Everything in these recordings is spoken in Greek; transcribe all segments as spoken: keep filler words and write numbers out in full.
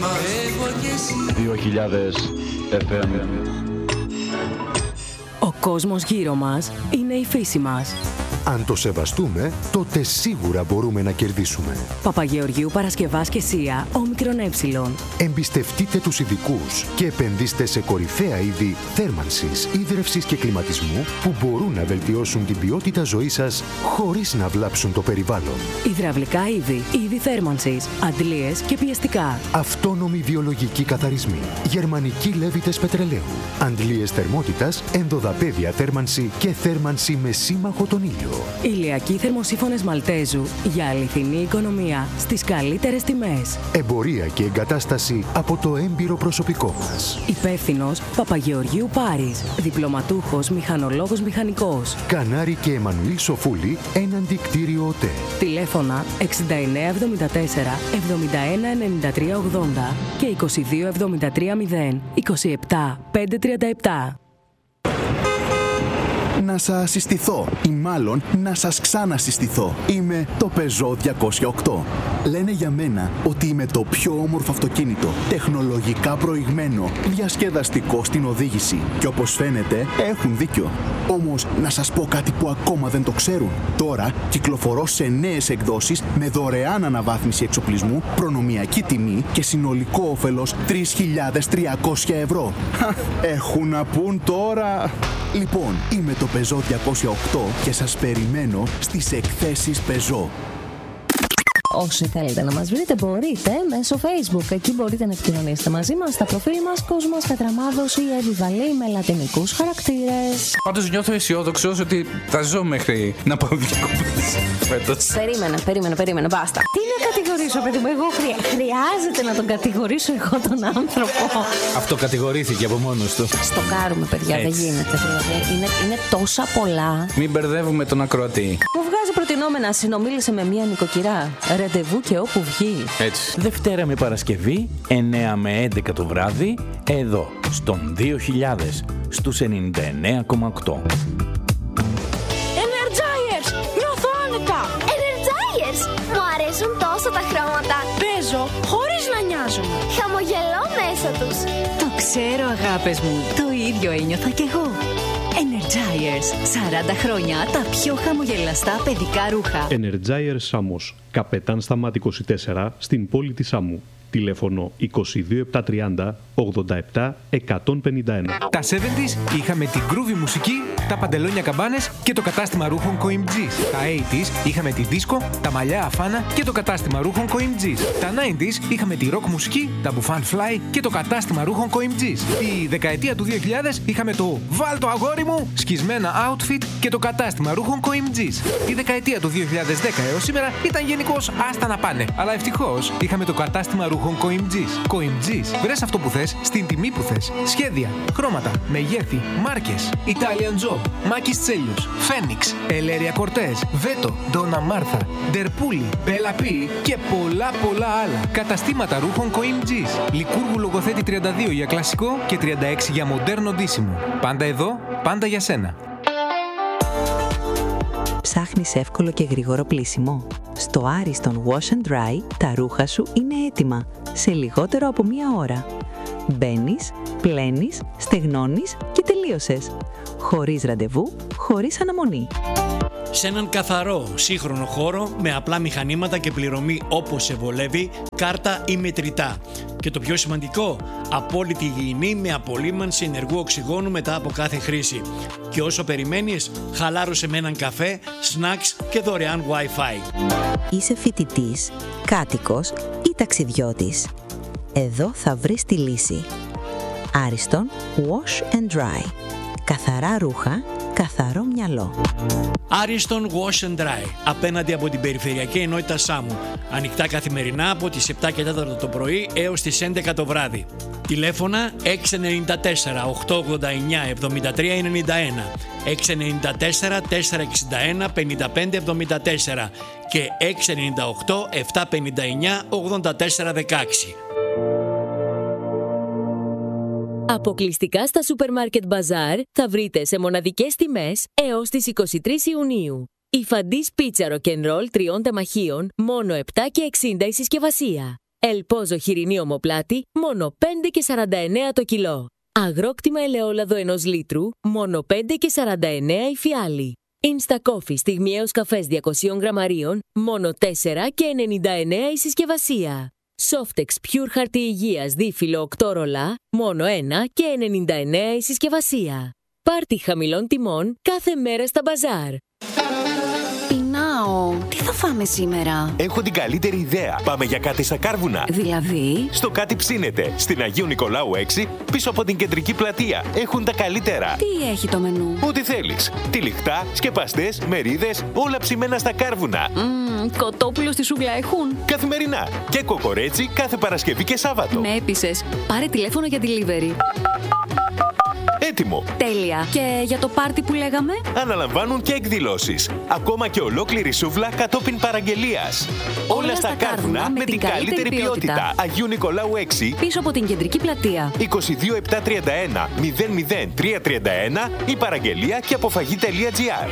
δύο χιλιάδες εφ εμ. Ο κόσμος γύρω μας είναι η φύση μας. Αν το σεβαστούμε, τότε σίγουρα μπορούμε να κερδίσουμε. Παπαγεωργίου Παρασκευάς και Σία, όμικρον ε. Εμπιστευτείτε τους ειδικούς και επενδύστε σε κορυφαία είδη θέρμανσης, ίδρευσης και κλιματισμού που μπορούν να βελτιώσουν την ποιότητα ζωής σας χωρίς να βλάψουν το περιβάλλον. Υδραυλικά είδη, είδη θέρμανσης, αντλίες και πιεστικά. Αυτόνομοι βιολογικοί καθαρισμοί, γερμανικοί λέβητες πετρελαίου, αντλίες θερμότητας, ενδοδαπέδια θέρμανση και θέρμανση με σύμμαχο τον ήλιο. Ηλιακοί θερμοσύφωνες Μαλτέζου για αληθινή οικονομία στις καλύτερες τιμές. Εμπορία και εγκατάσταση από το έμπειρο προσωπικό μας. Υπεύθυνος Παπαγεωργίου Πάρης. Διπλωματούχος μηχανολόγος μηχανικός. Κανάρη και Εμμανουήλ Σοφούλη, έναντι κτίριο ΟΤΕ. Τηλέφωνα εξήντα εννέα εβδομήντα τέσσερα εβδομήντα ένα ενενήντα τρία ογδόντα και είκοσι δύο εβδομήντα τρία μηδέν είκοσι επτά πεντακόσια τριάντα επτά. Να σας συστηθώ ή μάλλον να σας ξανασυστηθώ. Είμαι το Peugeot διακόσια οκτώ. Λένε για μένα ότι είμαι το πιο όμορφο αυτοκίνητο, τεχνολογικά προηγμένο, διασκεδαστικό στην οδήγηση. Και όπως φαίνεται έχουν δίκιο. Όμως να σας πω κάτι που ακόμα δεν το ξέρουν. Τώρα κυκλοφορώ σε νέες εκδόσεις με δωρεάν αναβάθμιση εξοπλισμού, προνομιακή τιμή και συνολικό όφελος τρεις χιλιάδες τριακόσια ευρώ. Έχουν να πούν τώρα. Λοιπόν, είμαι το Peugeot διακόσια οκτώ και σας περιμένω στις εκθέσεις Peugeot. Όσοι θέλετε να μας βρείτε μπορείτε μέσω Facebook. Εκεί μπορείτε να επικοινωνήσετε μαζί μας στα προφίλ μας Κοσμάς Κατραμάδος ή Εύη Βαλή με λατινικούς χαρακτήρες. Πάντως νιώθω αισιόδοξος ότι θα ζω μέχρι να πάω διακοπές φέτος. Περίμενε, περίμενε, περίμενε, μπάστα. Τι να κατηγορήσω, παιδί μου, εγώ χρεια... χρειάζεται να τον κατηγορήσω εγώ τον άνθρωπο. Αυτό κατηγορήθηκε από μόνος του. Στο κάρουμε, παιδιά, Έτσι. δεν γίνεται. Δηλαδή, είναι, είναι τόσα πολλά. Μην μπερδεύουμε τον ακροατή. Μου βγάζει προτινόμενα, συνομίλησε με μία νοικοκυρά. Ραντεβού και όπου βγει. Έτσι. Δευτέρα με Παρασκευή, εννέα με έντεκα το βράδυ, εδώ, στον δύο χιλιάδες, στους ενενήντα εννέα κόμμα οκτώ. Energizers! Νιώθω άνετα! Energizers! Μου αρέσουν τόσο τα χρώματα. Παίζω χωρίς να νοιάζομαι. Χαμογελώ μέσα τους. Το ξέρω, αγάπες μου. Το ίδιο ένιωθα κι εγώ. Energizers. σαράντα χρόνια τα πιο χαμογελαστά παιδικά ρούχα. Energizers Σάμος. Καπετάν Σταμάτη είκοσι τέσσερα στην πόλη της Σάμου. Τηλέφωνο είκοσι δύο επτακόσια τριάντα ογδόντα επτά εκατόν πενήντα ένα. Τα εβδομήντα είχαμε την groovy μουσική, τα παντελόνια καμπάνες και το κατάστημα ρούχων Coimgis. Τα ογδόντα είχαμε τη δίσκο, τα μαλλιά αφάνα και το κατάστημα ρούχων Coimgis. Τα ενενήντα είχαμε τη rock μουσική, τα μπουφάν fly και το κατάστημα ρούχων Coimgis. Τη δεκαετία του δύο χιλιάδες είχαμε το «Βάλ το αγόρι μου» σκισμένα outfit και το κατάστημα ρούχων Coimgis. Η δεκαετία του δύο χιλιάδες δέκα έως σήμερα ήταν γενικώς άστα να πάνε. Αλλά ευτυχώς είχαμε το κατάστημα ρούχων Coimgis. Coimgis. Βρες αυτό που θες, στην τιμή που θες. Σχέδια, χρώματα, μεγέθη, μάρκες. Italian Job, Μάκης Τσέλιος, Φένιξ, Ελέρια Κορτές, Βέτο, Ντόνα Μάρθα, Ντερπούλη, Μπέλα Πι και πολλά πολλά άλλα. Καταστήματα ρούχων Coimgis. Λικούργου Λογοθέτη τριάντα δύο για κλασικό και τριάντα έξι για μοντέρνο ντύσιμο. Πάντα εδώ, πάντα για σένα. Ψάχνεις εύκολο και γρήγορο πλύσιμο? Στο Άριστον Wash and Dry τα ρούχα σου είναι έτοιμα σε λιγότερο από μία ώρα. Μπαίνεις, πλένεις, στεγνώνεις και τελείωσες. Χωρίς ραντεβού, χωρίς αναμονή. Σε έναν καθαρό, σύγχρονο χώρο με απλά μηχανήματα και πληρωμή όπως σε βολεύει, κάρτα ή μετρητά. Και το πιο σημαντικό, απόλυτη υγιεινή με απολύμανση ενεργού οξυγόνου μετά από κάθε χρήση. Και όσο περιμένεις, χαλάρωσε με έναν καφέ, snacks και δωρεάν Wi-Fi. Είσαι φοιτητής, κάτοικος ή ταξιδιώτης? Εδώ θα βρεις τη λύση. Άριστον Wash and Dry. Καθαρά ρούχα, καθαρό μυαλό. Άριστον Wash and Dry, απέναντι από την Περιφερειακή Ενότητα Σάμου. Ανοιχτά καθημερινά από τις επτά και τέσσερα το πρωί έως τις έντεκα το βράδυ. Τηλέφωνα έξι εννιά τέσσερα οκτώ ογδόντα εννιά εβδομήντα τρία ενενήντα ένα, έξι εννιά τέσσερα τέσσερα εξήντα ένα πενήντα πέντε εβδομήντα τέσσερα και έξι εννιά οκτώ επτά πενήντα εννιά ογδόντα τέσσερα δεκαέξι. Αποκλειστικά στα Supermarket Bazaar θα βρείτε σε μοναδικές τιμές έως τις είκοσι τρεις Ιουνίου. Η φαντής πίτσα Rock and Roll τριών τεμαχίων, μόνο επτά και εξήντα η συσκευασία. Ελπόζο χοιρινή ομοπλάτη, μόνο πέντε και σαράντα εννέα το κιλό. Αγρόκτημα ελαιόλαδο ενός λίτρου, μόνο πέντε και σαράντα εννέα η φιάλη. Insta Coffee στιγμιαίος καφές διακόσια γραμμαρίων, μόνο τέσσερα και ενενήντα εννέα η συσκευασία. Softex Pure χαρτί υγείας δίφυλλο οκτώ ρολά, μόνο ένα και ενενήντα εννέα η συσκευασία. Πάρτι χαμηλών τιμών κάθε μέρα στα μπαζάρ. Πεινάω. Τι θα φάμε σήμερα? Έχω την καλύτερη ιδέα. Πάμε για κάτι στα Κάρβουνα. Δηλαδή? Στο Κάτι Ψήνεται. Στην Αγίου Νικολάου έξι, πίσω από την κεντρική πλατεία. Έχουν τα καλύτερα. Τι έχει το μενού? Ό,τι θέλεις. Τυλιχτά, σκεπαστές, μερίδες, όλα ψημένα στα Κάρβουνα. Mm, κοτόπουλο στη σούγκλα έχουν? Καθημερινά. Και κοκορέτσι κάθε Παρασκευή και Σάββατο. Με έπεισες. Πάρε τηλέφωνο για delivery. Έτοιμο. Τέλεια. Και για το πάρτι που λέγαμε? Αναλαμβάνουν και εκδηλώσεις. Ακόμα και ολόκληρη σούβλα κατόπιν παραγγελίας. Όλα, Όλα στα Κάρβουνα με την καλύτερη ποιότητα. ποιότητα. Αγίου Νικολάου έξι. Πίσω από την κεντρική πλατεία. είκοσι δύο επτακόσια τριάντα ένα μηδέν μηδέν τριακόσια τριάντα ένα ή παραγγελία και αποφαγή.gr.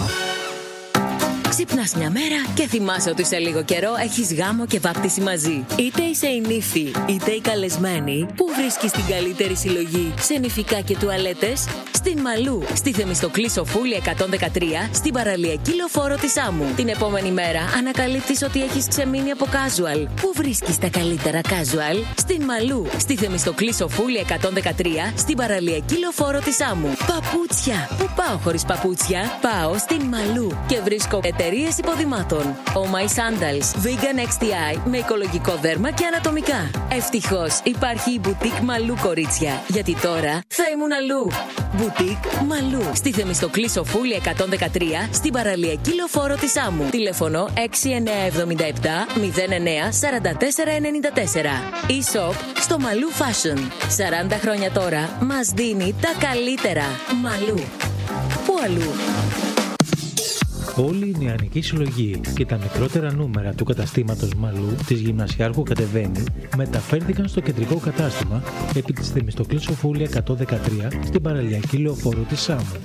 Ξυπνάς μια μέρα και θυμάσαι ότι σε λίγο καιρό έχεις γάμο και βάπτιση μαζί. Είτε είσαι η νύφη, είτε η καλεσμένη, που βρίσκεις την καλύτερη συλλογή σε νηφικά και τουαλέτες? Στην Μαλού, στη Θεμιστοκλή Σοφούλη εκατόν δεκατρία, στην παραλιακή λεωφόρο της Άμμου. Την επόμενη μέρα ανακαλύπτεις ότι έχεις ξεμείνει από casual. Πού βρίσκεις τα καλύτερα casual? Στην Μαλού, στη Θεμιστοκλή Σοφούλη εκατόν δεκατρία, στην παραλιακή λεωφόρο της Άμμου. Παπούτσια! Πού πάω χωρίς παπούτσια? Πάω στην Μαλού και βρίσκω εταιρείες υποδημάτων. Oh My Sandals, Vegan εξ τι άι με οικολογικό δέρμα και ανατομικά. Ευτυχώς υπάρχει η Boutique Μαλού, κορίτσια, γιατί τώρα θα ήμουν αλλού. Boutique Μαλού, στη Θεμιστοκλή Σοφούλη εκατόν δεκατρία, στην παραλιακή λεωφόρο της Άμμου. Τηλέφωνο έξι εννιά εβδομήντα επτά μηδέν εννιά σαράντα τέσσερα ενενήντα τέσσερα. E-shop στο Μαλού Fashion. σαράντα χρόνια τώρα μας δίνει τα καλύτερα. Μαλού. Πού αλλού? Όλη η νεανική συλλογή και τα μικρότερα νούμερα του καταστήματος Μαλού της Γυμνασιάρχου Κατεβαίνει μεταφέρθηκαν στο κεντρικό κατάστημα επί της Θεμιστοκλής Σοφούλη εκατόν δεκατρία στην παραλιακή λεωφόρο της Άμμου.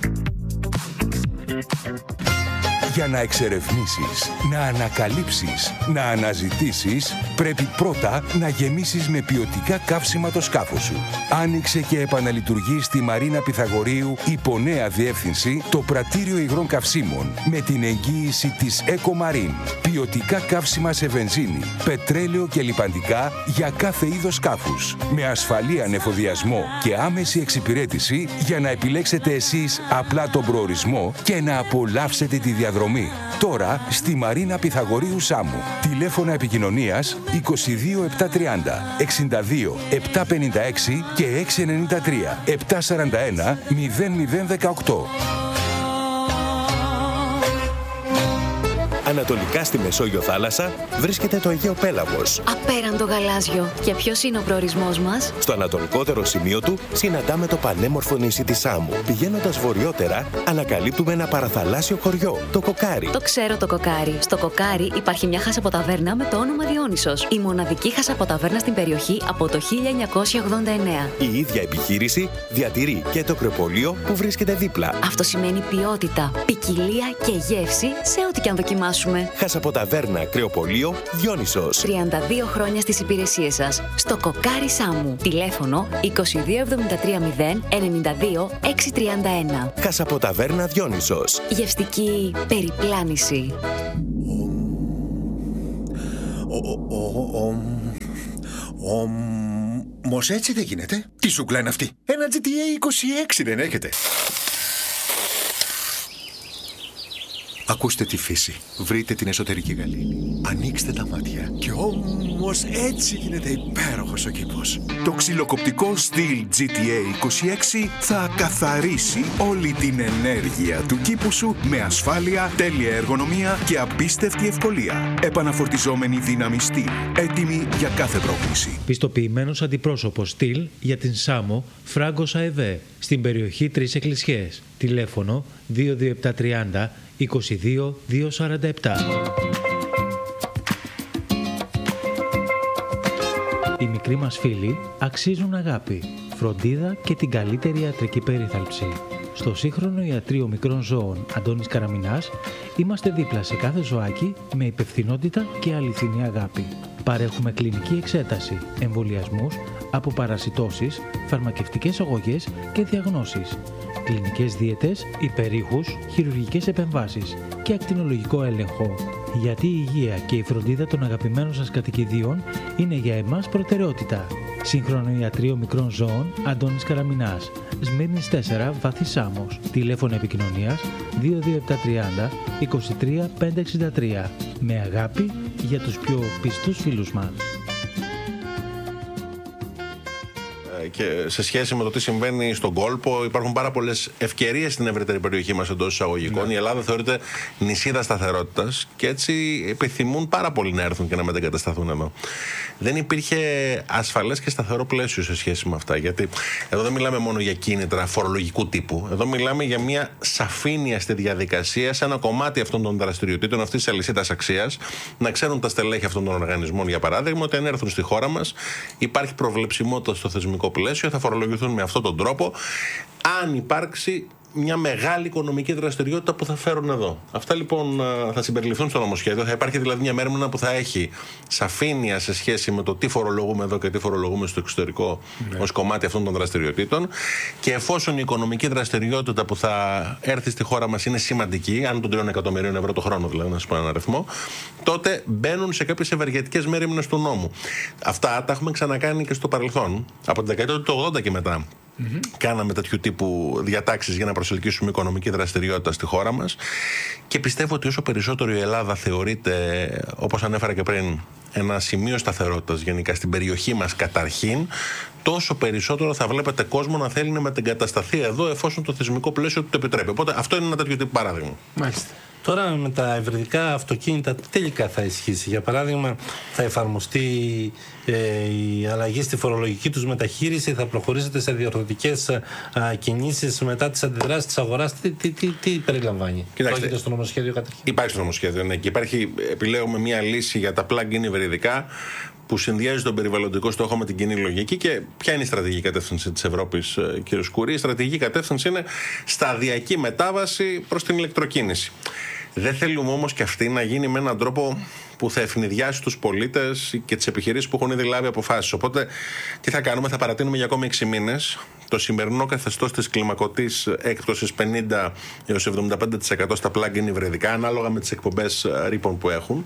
Για να εξερευνήσεις, να ανακαλύψεις, να αναζητήσεις, πρέπει πρώτα να γεμίσεις με ποιοτικά καύσιμα το σκάφος σου. Άνοιξε και επαναλειτουργεί στη Μαρίνα Πυθαγορείου υπό νέα διεύθυνση το πρατήριο υγρών καυσίμων με την εγγύηση της EcoMarine. Ποιοτικά καύσιμα σε βενζίνη, πετρέλαιο και λιπαντικά για κάθε είδος σκάφους. Με ασφαλή ανεφοδιασμό και άμεση εξυπηρέτηση για να επιλέξετε εσείς απλά τον προορισμό και να απολαύσετε τη διαδρομή. Τώρα στη Μαρίνα Πυθαγορείου Σάμμου. Τηλέφωνα επικοινωνίας είκοσι δύο επτακόσια τριάντα εξήντα δύο επτακόσια πενήντα έξι και έξι εννιά τρία επτακόσια σαράντα ένα μηδέν μηδέν δεκαοκτώ. Ανατολικά στη Μεσόγειο θάλασσα βρίσκεται το Αιγαίο Πέλαγος. Απέραντο γαλάζιο. Και ποιος είναι ο προορισμός μας? Στο ανατολικότερο σημείο του συναντάμε το πανέμορφο νησί της Άμμου. Πηγαίνοντας βορειότερα, ανακαλύπτουμε ένα παραθαλάσσιο χωριό, το Κοκάρι. Το ξέρω το Κοκάρι. Στο Κοκάρι υπάρχει μια χασαποταβέρνα με το όνομα Διόνυσος. Η μοναδική χασαποταβέρνα στην περιοχή από το χίλια εννιακόσια ογδόντα εννέα. Η ίδια επιχείρηση διατηρεί και το κρεοπολείο που βρίσκεται δίπλα. Αυτό σημαίνει ποιότητα, ποικιλία και γεύση σε ό,τι και αν δοκιμάσουμε. Χασαποταβέρνα κρεοπολείο Διόνυσος. τριάντα δύο χρόνια στις υπηρεσίες σας. Στο Κοκάρι Σάμμου. Τηλέφωνο είκοσι δύο εβδομήντα τρία μηδέν ενενήντα δύο εξακόσια τριάντα ένα. Χασαποταβέρνα Διόνυσος. Γευστική περιπλάνηση. Όμως έτσι δεν γίνεται. Τι σούγκλα είναι αυτή? Ένα τζι τι έι είκοσι έξι δεν έχετε? Ακούστε τη φύση. Βρείτε την εσωτερική γαλήνη. Ανοίξτε τα μάτια. Και όμως έτσι γίνεται υπέροχος ο κήπος. Το ξυλοκοπτικό Stihl τζι τι έι είκοσι έξι θα καθαρίσει όλη την ενέργεια του κήπου σου με ασφάλεια, τέλεια εργονομία και απίστευτη ευκολία. Επαναφορτιζόμενη δύναμη Stihl. Έτοιμη για κάθε πρόκληση. Πιστοποιημένος αντιπρόσωπος Stihl για την Σάμο Φράγκος ΑΕΒ στην περιοχή Τρεις Εκκλησιές. Τηλέφωνο δύο δύο επτά τριάντα είκοσι δύο διακόσια σαράντα επτά. Οι μικροί μας φίλοι αξίζουν αγάπη, φροντίδα και την καλύτερη ιατρική περίθαλψη. Στο σύγχρονο ιατρείο μικρών ζώων Αντώνης Καραμινάς είμαστε δίπλα σε κάθε ζωάκι με υπευθυνότητα και αληθινή αγάπη. Παρέχουμε κλινική εξέταση, εμβολιασμούς, αποπαρασιτώσεις, φαρμακευτικές αγωγές και διαγνώσεις, κλινικές δίαιτες, υπερήχους, χειρουργικές επεμβάσεις και ακτινολογικό έλεγχο. Γιατί η υγεία και η φροντίδα των αγαπημένων σας κατοικιδίων είναι για εμάς προτεραιότητα. Σύγχρονο ιατρείο μικρών ζώων Αντώνης Καραμινάς, Σμύρνης τέσσερα, Βάθη Σάμος. Τηλέφωνο επικοινωνίας δύο δύο επτά τριάντα είκοσι τρία πεντακόσια εξήντα τρία. Με αγάπη για τους πιο πιστούς φίλους μας. Και σε σχέση με το τι συμβαίνει στον κόλπο, υπάρχουν πάρα πολλές ευκαιρίες στην ευρύτερη περιοχή μας εντός εισαγωγικών. Ναι. Η Ελλάδα θεωρείται νησίδα σταθερότητας και έτσι επιθυμούν πάρα πολύ να έρθουν και να μετεγκατασταθούν εδώ. Δεν υπήρχε ασφαλές και σταθερό πλαίσιο σε σχέση με αυτά. Γιατί εδώ δεν μιλάμε μόνο για κίνητρα φορολογικού τύπου. Εδώ μιλάμε για μια σαφήνεια στη διαδικασία, σε ένα κομμάτι αυτών των δραστηριοτήτων, αυτής της αλυσίδας αξίας, να ξέρουν τα στελέχη αυτών των οργανισμών, για παράδειγμα, ότι αν έρθουν στη χώρα μας υπάρχει προβλεψιμότητα στο θεσμικό πλαίσιο, θα φορολογηθούν με αυτόν τον τρόπο, αν υπάρξει μια μεγάλη οικονομική δραστηριότητα που θα φέρουν εδώ. Αυτά λοιπόν θα συμπεριληφθούν στο νομοσχέδιο. Θα υπάρχει δηλαδή μια μέρημνα που θα έχει σαφήνεια σε σχέση με το τι φορολογούμε εδώ και τι φορολογούμε στο εξωτερικό, ναι, ως κομμάτι αυτών των δραστηριοτήτων. Και εφόσον η οικονομική δραστηριότητα που θα έρθει στη χώρα μας είναι σημαντική, αν των τριών εκατομμυρίων ευρώ το χρόνο, δηλαδή, να σας πω έναν αριθμό, τότε μπαίνουν σε κάποιες ευεργετικές μέρημνες του νόμου. Αυτά τα έχουμε ξανακάνει και στο παρελθόν, από την δεκαετία του ογδόντα και μετά. Mm-hmm. Κάναμε τέτοιου τύπου διατάξεις για να προσελκύσουμε οικονομική δραστηριότητα στη χώρα μας και πιστεύω ότι όσο περισσότερο η Ελλάδα θεωρείται, όπως ανέφερα και πριν, ένα σημείο σταθερότητας γενικά στην περιοχή μας καταρχήν, τόσο περισσότερο θα βλέπετε κόσμο να θέλει να μετεγκατασταθεί εδώ εφόσον το θεσμικό πλαίσιο του το επιτρέπει. Οπότε αυτό είναι ένα τέτοιο τύπου παράδειγμα. Μάλιστα. Τώρα με τα ευρυδικά αυτοκίνητα τι τελικά θα ισχύσει? Για παράδειγμα, θα εφαρμοστεί ε, η αλλαγή στη φορολογική τους μεταχείριση, θα προχωρήσετε σε διορθωτικές κινήσεις μετά τις αντιδράσεις της αγοράς? Τι, τι, τι, τι περιλαμβάνει? Κοιτάξτε, στο νομοσχέδιο καταρχήν. Υπάρχει στο νομοσχέδιο, ναι, και υπάρχει, επιλέγουμε μια λύση για τα plug-in υβριδικά που συνδυάζει τον περιβαλλοντικό στόχο με την κοινή λογική. Και ποια είναι η στρατηγική κατεύθυνση της Ευρώπης, κύριε Σκουρή? Η στρατηγική κατεύθυνση είναι σταδιακή μετάβαση προς την ηλεκτροκίνηση. Δεν θέλουμε όμως και αυτή να γίνει με έναν τρόπο που θα ευνηδιάσει τους πολίτες και τις επιχειρήσεις που έχουν ήδη λάβει αποφάσεις. Οπότε, τι θα κάνουμε? Θα παρατείνουμε για ακόμη έξι μήνες το σημερινό καθεστώς της κλιμακωτής έκπτωσης πενήντα έως εβδομήντα πέντε τοις εκατό στα plug-in υβριδικά, ανάλογα με τις εκπομπές ρήπων που έχουν.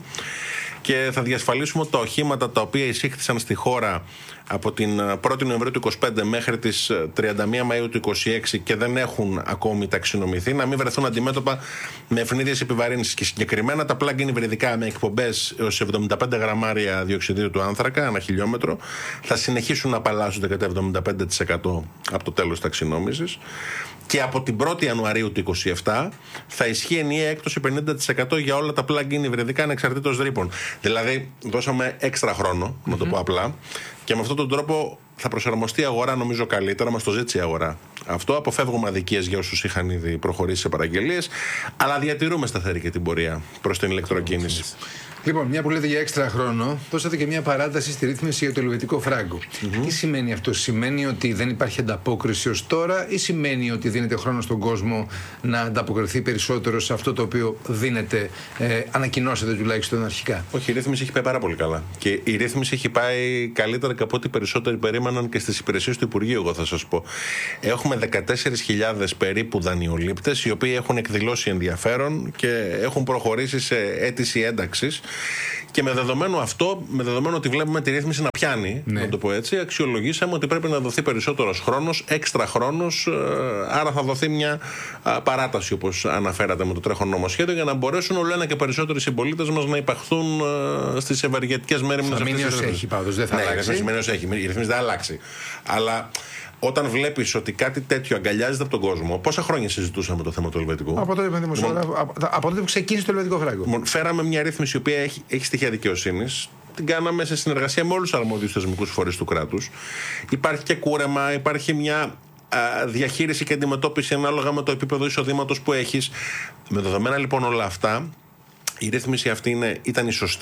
Και θα διασφαλίσουμε ότι τα οχήματα τα οποία εισήχθησαν στη χώρα από την πρώτη Νοεμβρίου του είκοσι πέντε μέχρι τις τριάντα μία Μαΐου του είκοσι έξι και δεν έχουν ακόμη ταξινομηθεί, να μην βρεθούν αντιμέτωπα με ευνίδιες επιβαρύνσεις. Και συγκεκριμένα τα plug-in υβριδικά με εκπομπές έως εβδομήντα πέντε γραμμάρια διοξιδίου του άνθρακα ανά χιλιόμετρο θα συνεχίσουν να απαλλάσσονται κατά εβδομήντα πέντε τοις εκατό από το τέλος ταξινόμησης. Και από την πρώτη Ιανουαρίου του είκοσι επτά θα ισχύει ενιαία έκπτωση πενήντα τοις εκατό για όλα τα plug-in υβριδικά ανεξαρτήτως ρήπων. Δηλαδή, δώσαμε έξτρα χρόνο, να το πω απλά, και με αυτόν τον τρόπο θα προσαρμοστεί η αγορά, νομίζω, καλύτερα. Μας το ζήτησε η αγορά. Αυτό, αποφεύγουμε αδικίες για όσους είχαν ήδη προχωρήσει σε παραγγελίες, αλλά διατηρούμε σταθερή και την πορεία προς την ηλεκτροκίνηση. Λοιπόν, μια που λέτε για έξτρα χρόνο, δώσατε και μια παράταση στη ρύθμιση για το ελβετικό φράγκο. Mm-hmm. Τι σημαίνει αυτό? Σημαίνει ότι δεν υπάρχει ανταπόκριση ως τώρα, ή σημαίνει ότι δίνεται χρόνο στον κόσμο να ανταποκριθεί περισσότερο σε αυτό το οποίο δίνεται, ε, ανακοινώσετε τουλάχιστον αρχικά? Όχι, η ρύθμιση έχει πάει πάρα πολύ καλά. Και η ρύθμιση έχει πάει καλύτερα και από ό,τι περισσότεροι περίμεναν και στις υπηρεσίες του Υπουργείου, εγώ θα σας πω. Έχουμε δεκατέσσερις χιλιάδες περίπου δανειολήπτες, οι οποίοι έχουν εκδηλώσει ενδιαφέρον και έχουν προχωρήσει σε αίτηση ένταξης. Και με δεδομένο αυτό, με δεδομένο ότι βλέπουμε τη ρύθμιση να πιάνει, ναι, να το πω έτσι, αξιολογήσαμε ότι πρέπει να δοθεί περισσότερος χρόνος, έξτρα χρόνος, άρα θα δοθεί μια παράταση, όπως αναφέρατε, με το τρέχον νομοσχέδιο, για να μπορέσουν όλο ένα και περισσότεροι συμπολίτες μας να υπαχθούν στις ευεργετικές μέρημνες αυτής της ρύθμισης. Θα μείνει ως έχει πάντως, δεν θα ναι, αλλάξει. Ναι, έχει, η ρύθμιση δεν αλλάξει. Αλλά όταν βλέπεις ότι κάτι τέτοιο αγκαλιάζεται από τον κόσμο, πόσα χρόνια συζητούσαμε το θέμα του ελβετικού? Από τότε, λοιπόν, από τότε που ξεκίνησε το ελβετικό φράγκο. Φέραμε μια ρύθμιση η οποία έχει, έχει στοιχεία δικαιοσύνης. Την κάναμε σε συνεργασία με όλους τους αρμόδιους θεσμικούς φορείς του κράτους. Υπάρχει και κούρεμα, υπάρχει μια α, διαχείριση και αντιμετώπιση ανάλογα με το επίπεδο εισοδήματος που έχεις. Με δεδομένα λοιπόν όλα αυτά, η ρύθμιση αυτή είναι, ήταν η σωστή.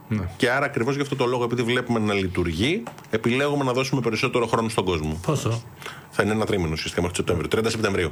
Ναι. Και άρα ακριβώς γι' αυτό το λόγο, επειδή βλέπουμε να λειτουργεί, επιλέγουμε να δώσουμε περισσότερο χρόνο στον κόσμο. Πόσο? Θα είναι ένα τρίμηνο ουσιαστικά μέχρι το Σεπτέμβριο, τριάντα Σεπτεμβρίου.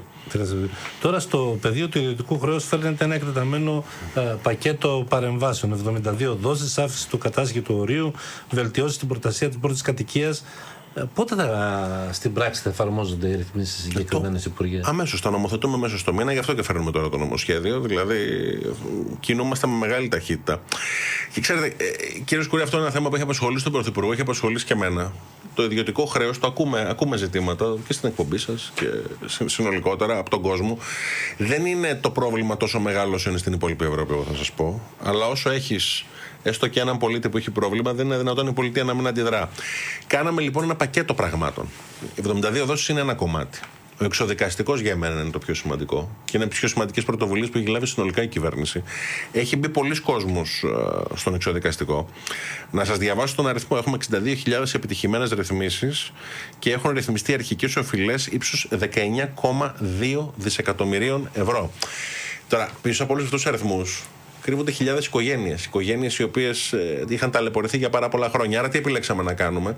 Τώρα στο πεδίο του ιδιωτικού χρέους φέρνεται ένα εκτεταμένο ε, πακέτο παρεμβάσεων. εβδομήντα δύο δόσεις, αύξηση του κατάσχετου ορίου, βελτιώσει στην προστασία της πρώτης κατοικίας. Πότε θα, στην πράξη θα εφαρμόζονται οι ρυθμίσεις στις συγκεκριμένες υπουργείες? Αμέσως, θα νομοθετούμε μέσα στο μήνα, γι' αυτό και φέρνουμε τώρα το νομοσχέδιο. Δηλαδή, κινούμαστε με μεγάλη ταχύτητα. Και ξέρετε, κύριε Σκουρή, αυτό είναι ένα θέμα που έχει απασχολήσει τον Πρωθυπουργό, έχει απασχολήσει και εμένα. Το ιδιωτικό χρέος, το ακούμε, ακούμε ζητήματα και στην εκπομπή σας και συνολικότερα από τον κόσμο. Δεν είναι το πρόβλημα τόσο μεγάλο όσο είναι στην υπόλοιπη Ευρώπη, εγώ θα σας πω. Αλλά όσο έχεις έστω και έναν πολίτη που έχει πρόβλημα, δεν είναι δυνατόν η πολιτεία να μην αντιδρά. Κάναμε λοιπόν ένα πακέτο πραγμάτων. εβδομήντα δύο δόσεις είναι ένα κομμάτι. Ο εξωδικαστικός για εμένα είναι το πιο σημαντικό και είναι από τις πιο σημαντικές πρωτοβουλίες που έχει λάβει συνολικά η κυβέρνηση. Έχει μπει πολλοί κόσμος uh, στον εξωδικαστικό. Να σας διαβάσω τον αριθμό. Έχουμε εξήντα δύο χιλιάδες επιτυχημένες ρυθμίσεις και έχουν ρυθμιστεί αρχικές οφειλές ύψους δεκαεννιά κόμμα δύο δισεκατομμυρίων ευρώ. Τώρα, πίσω από όλους αυτούς τους αριθμούς κρύβονται χιλιάδες οικογένειες. Οικογένειες οι οποίες ε, είχαν ταλαιπωρηθεί για πάρα πολλά χρόνια. Άρα τι επιλέξαμε να κάνουμε?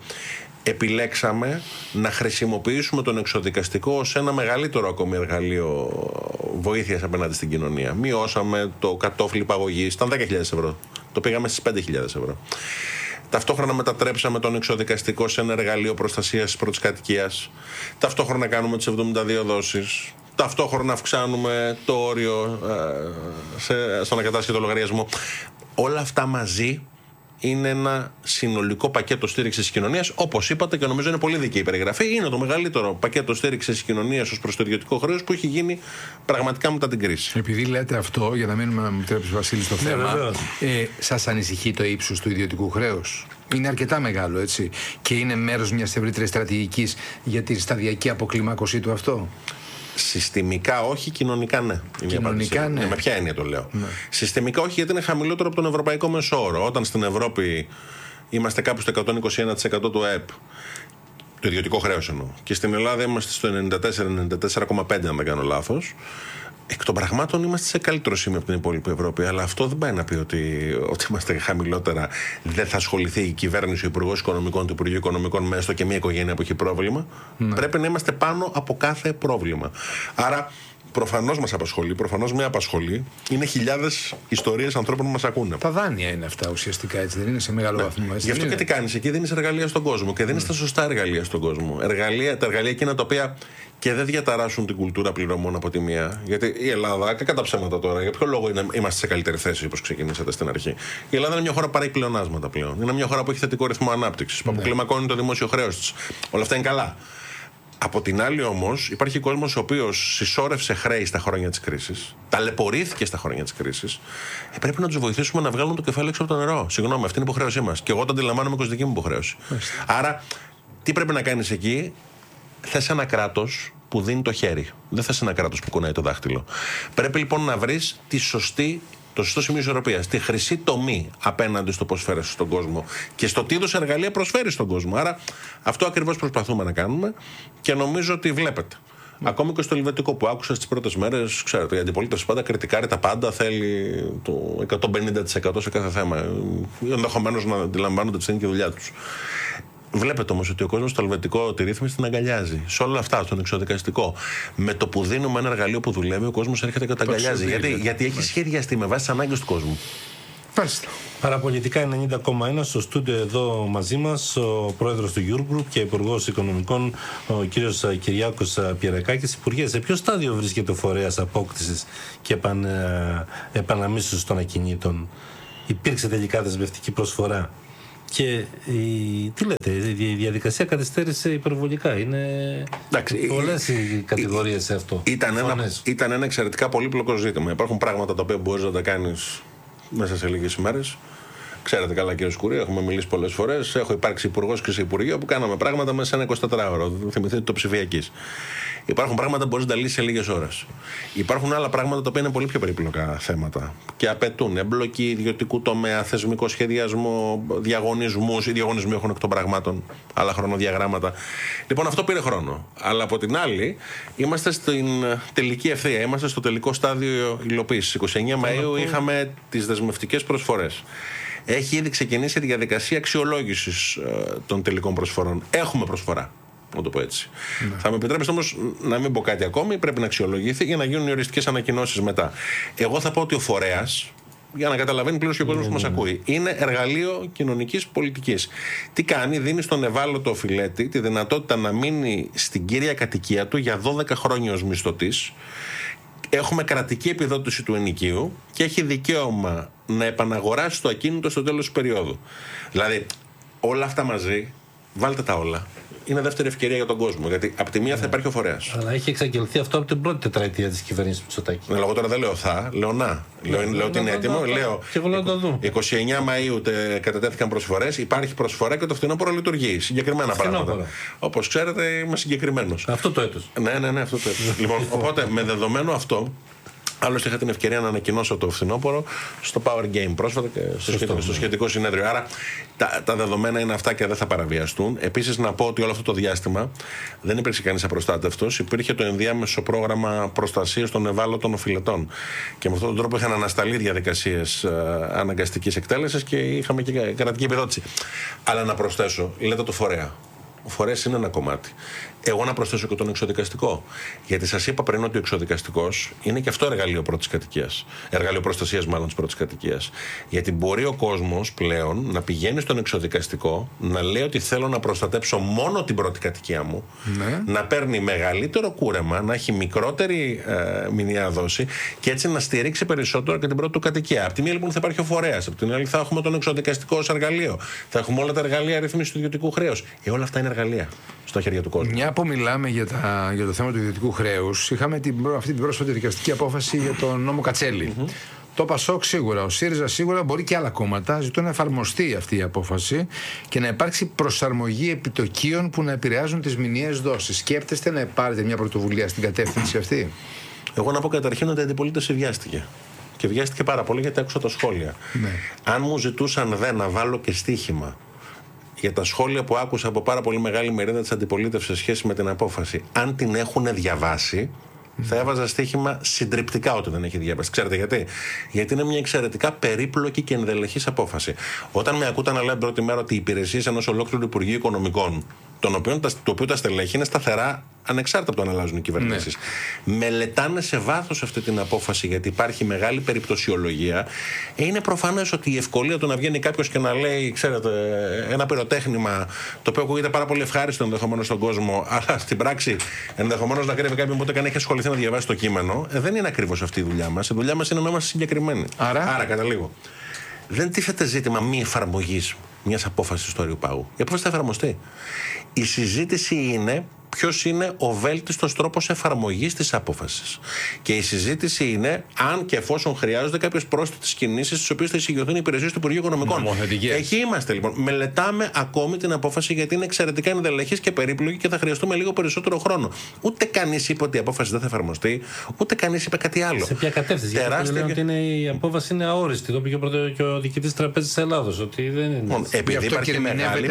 Επιλέξαμε να χρησιμοποιήσουμε τον εξωδικαστικό ως ένα μεγαλύτερο ακόμη εργαλείο βοήθειας απέναντι στην κοινωνία. Μειώσαμε το κατόφλι παγωγής, ήταν δέκα χιλιάδες ευρώ. Το πήγαμε στις πέντε χιλιάδες ευρώ. Ταυτόχρονα μετατρέψαμε τον εξωδικαστικό σε ένα εργαλείο προστασίας της πρώτης κατοικίας. Ταυτόχρονα κάνουμε τις εβδομήντα δύο δόσεις. Ταυτόχρονα αυξάνουμε το όριο ε, σε, στον ακατάσχετο λογαριασμό. Όλα αυτά μαζί είναι ένα συνολικό πακέτο στήριξης της κοινωνίας. Όπως είπατε, και νομίζω είναι πολύ δίκαιη η περιγραφή, είναι το μεγαλύτερο πακέτο στήριξης της κοινωνίας ως προς το ιδιωτικό χρέος που έχει γίνει πραγματικά μετά την κρίση. Επειδή λέτε αυτό, για να μείνουμε, να μου επιτρέψει ο Βασίλης στο θέμα, ε, σας ανησυχεί το ύψος του ιδιωτικού χρέους? Είναι αρκετά μεγάλο, έτσι. Και είναι μέρος μιας ευρύτερης στρατηγικής για τη σταδιακή αποκλιμάκωσή του αυτό? Συστημικά όχι, κοινωνικά ναι. Κοινωνικά ναι. Με ποια έννοια το λέω? Ναι. Συστημικά όχι, γιατί είναι χαμηλότερο από τον ευρωπαϊκό μέσο όρο. Όταν στην Ευρώπη είμαστε κάπου στο εκατόν είκοσι ένα τοις εκατό του ΑΕΠ, το ιδιωτικό χρέος εννοώ, και στην Ελλάδα είμαστε στο ενενήντα τέσσερα ενενήντα τέσσερα κόμμα πέντε, αν δεν κάνω λάθος. Εκ των πραγμάτων είμαστε σε καλύτερο σημείο από την υπόλοιπη Ευρώπη. Αλλά αυτό δεν πάει να πει ότι, ότι είμαστε χαμηλότερα. Δεν θα ασχοληθεί η κυβέρνηση, ο Υπουργός Οικονομικών, το Υπουργείο Οικονομικών με έστω και μια οικογένεια που έχει πρόβλημα. Ναι. Πρέπει να είμαστε πάνω από κάθε πρόβλημα. Άρα προφανώς μας απασχολεί, προφανώς με απασχολεί. Είναι χιλιάδες ιστορίες ανθρώπων που μας ακούνε. Τα δάνεια είναι αυτά ουσιαστικά, έτσι δεν είναι, σε μεγάλο ναι. βαθμό? Γι' αυτό και τι κάνεις εκεί? Δίνεις εργαλεία στον κόσμο και δίνεις mm. τα σωστά εργαλεία στον κόσμο. Εργαλεία, τα εργαλεία εκείνα τα οποία και δεν διαταράσσουν την κουλτούρα πληρωμών από τη μία. Γιατί η Ελλάδα, και κατά ψέματα τώρα, για ποιο λόγο είναι, είμαστε σε καλύτερη θέση όπως ξεκινήσατε στην αρχή? Η Ελλάδα είναι μια χώρα που παρέχει πλεονάσματα πλέον. Είναι μια χώρα που έχει θετικό ρυθμό ανάπτυξης, που αποκλιμακώνει το δημόσιο χρέος της. Όλα αυτά είναι καλά. Από την άλλη όμως υπάρχει κόσμος ο οποίος συσσόρευσε χρέη στα χρόνια της κρίσης, ταλαιπωρήθηκε στα χρόνια της κρίσης. Ε, πρέπει να τους βοηθήσουμε να βγάλουν το κεφάλι έξω από το νερό. Συγγνώμη, αυτή είναι η υποχρέωσή μας. Και εγώ το αντιλαμβάνομαι ως δική μου υποχρέωση. Μάλιστα. Άρα, τι πρέπει να κάνεις εκεί? Θες ένα κράτος που δίνει το χέρι. Δεν θες ένα κράτος που κουνάει το δάχτυλο. Πρέπει λοιπόν να βρεις τη σωστή, το σωστό σημείο ισορροπίας, τη χρυσή τομή απέναντι στο πώς φέρεσαι στον κόσμο και στο τι είδους εργαλεία προσφέρεις στον κόσμο. Άρα αυτό ακριβώς προσπαθούμε να κάνουμε και νομίζω ότι βλέπετε. Mm. Ακόμη και στο ελβετικό που άκουσα στις πρώτες μέρες, ξέρετε, η αντιπολίτευση πάντα κριτικάρει τα πάντα, θέλει το εκατόν πενήντα τοις εκατό σε κάθε θέμα. Ενδεχομένως να αντιλαμβάνονται ότι είναι και η δουλειά τους. Βλέπετε όμως ότι ο κόσμος στο ελβετικό τη ρύθμιση την αγκαλιάζει. Σε όλα αυτά, στον εξωδικαστικό. Με το που δίνουμε ένα εργαλείο που δουλεύει, ο κόσμος έρχεται και τα αγκαλιάζει. Γιατί, γιατί έχει σχεδιαστεί με βάση τις ανάγκες του κόσμου. Μάλιστα. Παραπολιτικά ενενήντα κόμμα ένα, στο στούντιο εδώ μαζί μας ο πρόεδρος του Eurogroup και υπουργός Οικονομικών, ο κύριος Κυριάκος Πιερακάκης. Υπουργέ, σε ποιο στάδιο βρίσκεται ο φορέας απόκτησης και επαν, επαναμίσθωσης των ακινήτων? Υπήρξε τελικά δεσμευτική προσφορά? Και η, τι λέτε, η διαδικασία καθυστέρησε υπερβολικά. Είναι πολλές οι κατηγορίες σε αυτό. Ήταν ένα, ήταν ένα εξαιρετικά πολύπλοκο ζήτημα. Υπάρχουν πράγματα τα οποία μπορείς να τα κάνεις μέσα σε λίγες ημέρες. Ξέρετε καλά, κύριε Σκουρή, έχουμε μιλήσει πολλές φορές. Έχω υπάρξει υπουργός και σε υπουργείο που κάναμε πράγματα μέσα σε ένα εικοσιτετράωρο. Θυμηθείτε το ψηφιακής. Υπάρχουν πράγματα που μπορείς να τα λύσεις σε λίγες ώρες. Υπάρχουν άλλα πράγματα τα οποία είναι πολύ πιο περίπλοκα θέματα και απαιτούν εμπλοκή ιδιωτικού τομέα, θεσμικό σχεδιασμό, διαγωνισμούς. Οι διαγωνισμοί έχουν εκ των πραγμάτων άλλα χρονοδιαγράμματα. Λοιπόν, αυτό πήρε χρόνο. Αλλά από την άλλη, είμαστε στην τελική ευθεία. Είμαστε στο τελικό στάδιο υλοποίησης. είκοσι εννέα Μαΐου είχαμε τις δεσμευτικές προσφορές. έχει ήδη ξεκινήσει τη διαδικασία αξιολόγησης ε, των τελικών προσφορών. Έχουμε προσφορά, να το πω έτσι. Ναι. Θα με επιτρέψετε όμως να μην πω κάτι ακόμη, πρέπει να αξιολογηθεί για να γίνουν οι οριστικές ανακοινώσεις μετά. Εγώ θα πω ότι ο φορέας, για να καταλαβαίνει πλήρως και ο κόσμος που μας ακούει, είναι εργαλείο κοινωνικής πολιτικής. Τι κάνει, δίνει στον ευάλωτο οφειλέτη τη δυνατότητα να μείνει στην κύρια κατοικία του για δώδεκα χρόνια ως μισθωτής. Έχουμε κρατική επιδότηση του ενοικίου και έχει δικαίωμα να επαναγοράσει το ακίνητο στο τέλος της περίοδου. Δηλαδή, όλα αυτά μαζί, βάλτε τα όλα. Είναι δεύτερη ευκαιρία για τον κόσμο. Γιατί από τη μία θα υπάρχει ο φορέας. Αλλά έχει εξαγγελθεί αυτό από την πρώτη τετραετία της κυβέρνησης Μητσοτάκη. Ναι, εγώ τώρα δεν λέω θα, λέω να. Λέω, ναι, λέω ότι είναι έτοιμο. Ναι, λέω είκοσι εννέα Μαΐου κατατέθηκαν προσφορές. Υπάρχει προσφορά και το φθινόπωρο λειτουργεί. Συγκεκριμένα πράγματα. Όπως ξέρετε, είμαι συγκεκριμένος. Αυτό το έτος. Ναι, ναι, ναι, αυτό το έτος. Λοιπόν, οπότε με δεδομένο αυτό. Άλλωστε είχα την ευκαιρία να ανακοινώσω το φθινόπωρο στο Power Game πρόσφατα και στο, σχετικό, στο σχετικό συνέδριο. Άρα τα, τα δεδομένα είναι αυτά και δεν θα παραβιαστούν. Επίσης να πω ότι όλο αυτό το διάστημα δεν υπήρξε κανείς απροστάτευτος. Υπήρχε το ενδιάμεσο πρόγραμμα προστασίας των ευάλωτων οφειλετών. Και με αυτόν τον τρόπο είχαν ανασταλεί διαδικασίες ε, αναγκαστικής εκτέλεσης και είχαμε και κρατική επιδότηση. Αλλά να προσθέσω, λέτε το φορέα. Ο φορέας είναι ένα κομμάτι. Εγώ να προσθέσω και τον εξωδικαστικό. Γιατί σας είπα πριν ότι ο εξωδικαστικός είναι και αυτό εργαλείο πρώτης κατοικίας. Εργαλείο προστασίας, μάλλον της πρώτης κατοικίας. Γιατί μπορεί ο κόσμος πλέον να πηγαίνει στον εξωδικαστικό, να λέει ότι θέλω να προστατέψω μόνο την πρώτη κατοικία μου, ναι. να παίρνει μεγαλύτερο κούρεμα, να έχει μικρότερη ε, μηνιαία δόση και έτσι να στηρίξει περισσότερο και την πρώτη του κατοικία. Απ' τη μία λοιπόν θα υπάρχει ο φορέας, απ' την άλλη θα έχουμε τον εξωδικαστικό ως εργαλείο. Θα έχουμε όλα τα εργαλεία ρύθμισης του ιδιωτικού χρέους. Ε, όλα αυτά είναι εργαλεία στα χέρια του κόσμου. Μια που μιλάμε για, τα, για το θέμα του ιδιωτικού χρέους, είχαμε την, αυτή την πρόσφατη δικαστική απόφαση για τον νόμο Κατσέλη. Mm-hmm. Το Πασόκ σίγουρα, ο ΣΥΡΙΖΑ σίγουρα, μπορεί και άλλα κόμματα ζητούν να εφαρμοστεί αυτή η απόφαση και να υπάρξει προσαρμογή επιτοκίων που να επηρεάζουν τις μηνιαίες δόσεις. Σκέφτεστε να πάρετε μια πρωτοβουλία στην κατεύθυνση αυτή? Εγώ να πω καταρχήν ότι η αντιπολίτευση βιάστηκε. Και βιάστηκε πάρα πολύ γιατί άκουσα τα σχόλια. Ναι. Αν μου ζητούσαν δε να βάλω και στοίχημα για τα σχόλια που άκουσα από πάρα πολύ μεγάλη μερίδα της αντιπολίτευσης σε σχέση με την απόφαση, αν την έχουν διαβάσει, θα έβαζα στοίχημα συντριπτικά ότι δεν έχει διαβάσει. Ξέρετε γιατί? Γιατί είναι μια εξαιρετικά περίπλοκη και ενδελεχής απόφαση. Όταν με ακούτε να λέω την πρώτη μέρα ότι οι υπηρεσίες ενός ολόκληρου Υπουργείου Οικονομικών, τον οποίο, το οποίο τα στελέχη είναι σταθερά ανεξάρτητα από το αν αλλάζουν οι κυβερνήσεις, ναι. μελετάνε σε βάθος αυτή την απόφαση γιατί υπάρχει μεγάλη περιπτωσιολογία, είναι προφανές ότι η ευκολία του να βγαίνει κάποιος και να λέει, ξέρετε, ένα πυροτέχνημα το οποίο ακούγεται πάρα πολύ ευχάριστο ενδεχομένως στον κόσμο, αλλά στην πράξη ενδεχομένως να κρύβει κάποιον που ούτε καν έχει ασχοληθεί να διαβάσει το κείμενο, ε, δεν είναι ακριβώς αυτή η δουλειά μας. Η δουλειά μας είναι να είμαστε συγκεκριμένοι. Άρα, Άρα καταλήγω. Δεν τίθεται ζήτημα μη εφαρμογής μιας απόφασης του Αριουπάγου. Η απόφαση θα εφαρμοστεί. Η συζήτηση είναι ποιος είναι ο βέλτιστος τρόπος εφαρμογής της απόφασης. Και η συζήτηση είναι αν και εφόσον χρειάζονται κάποιες πρόσθετες κινήσεις, τις οποίες θα εισηγηθούν οι υπηρεσίες του Υπουργείου Οικονομικών. Εκεί είμαστε λοιπόν. Μελετάμε ακόμη την απόφαση γιατί είναι εξαιρετικά ενδελεχής και περίπλοκη και θα χρειαστούμε λίγο περισσότερο χρόνο. Ούτε κανείς είπε ότι η απόφαση δεν θα εφαρμοστεί, ούτε κανείς είπε κάτι άλλο. Σε ποια κατεύθυνση? Γιατί λένε ότι είναι, η απόφαση είναι αόριστη. Το είπε και ο διοικητής της Τραπέζης της Ελλάδος. Ότι δεν είναι. Επειδή υπάρχει μεγάλη,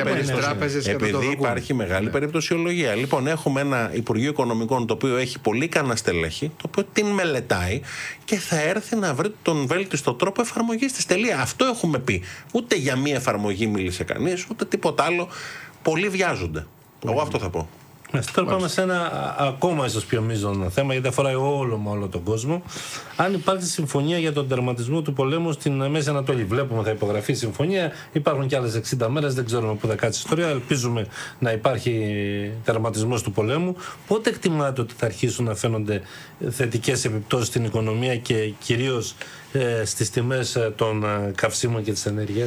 επειδή υπάρχει μεγάλη περιπτωσιολογία. Λοιπόν, έχουμε ένα Υπουργείο Οικονομικών το οποίο έχει πολύ ικανά στελέχη, το οποίο την μελετάει και θα έρθει να βρει τον βέλτιστο τρόπο εφαρμογής της. Τελεία. Αυτό έχουμε πει. Ούτε για μία εφαρμογή μίλησε κανείς, ούτε τίποτα άλλο. Πολλοί βιάζονται. Εγώ αυτό θα πω. Τώρα πάμε σε ένα ακόμα ίσως πιο μείζον θέμα, γιατί αφορά όλο με όλο τον κόσμο. Αν υπάρξει συμφωνία για τον τερματισμό του πολέμου στην Μέση Ανατολή, βλέπουμε θα υπογραφεί συμφωνία. Υπάρχουν και άλλες εξήντα μέρες, δεν ξέρουμε πού θα κάτσει η ιστορία. Ελπίζουμε να υπάρχει τερματισμός του πολέμου. Πότε εκτιμάτε ότι θα αρχίσουν να φαίνονται θετικές επιπτώσεις στην οικονομία και κυρίως ε, στις τιμές των καυσίμων και της ενέργειας?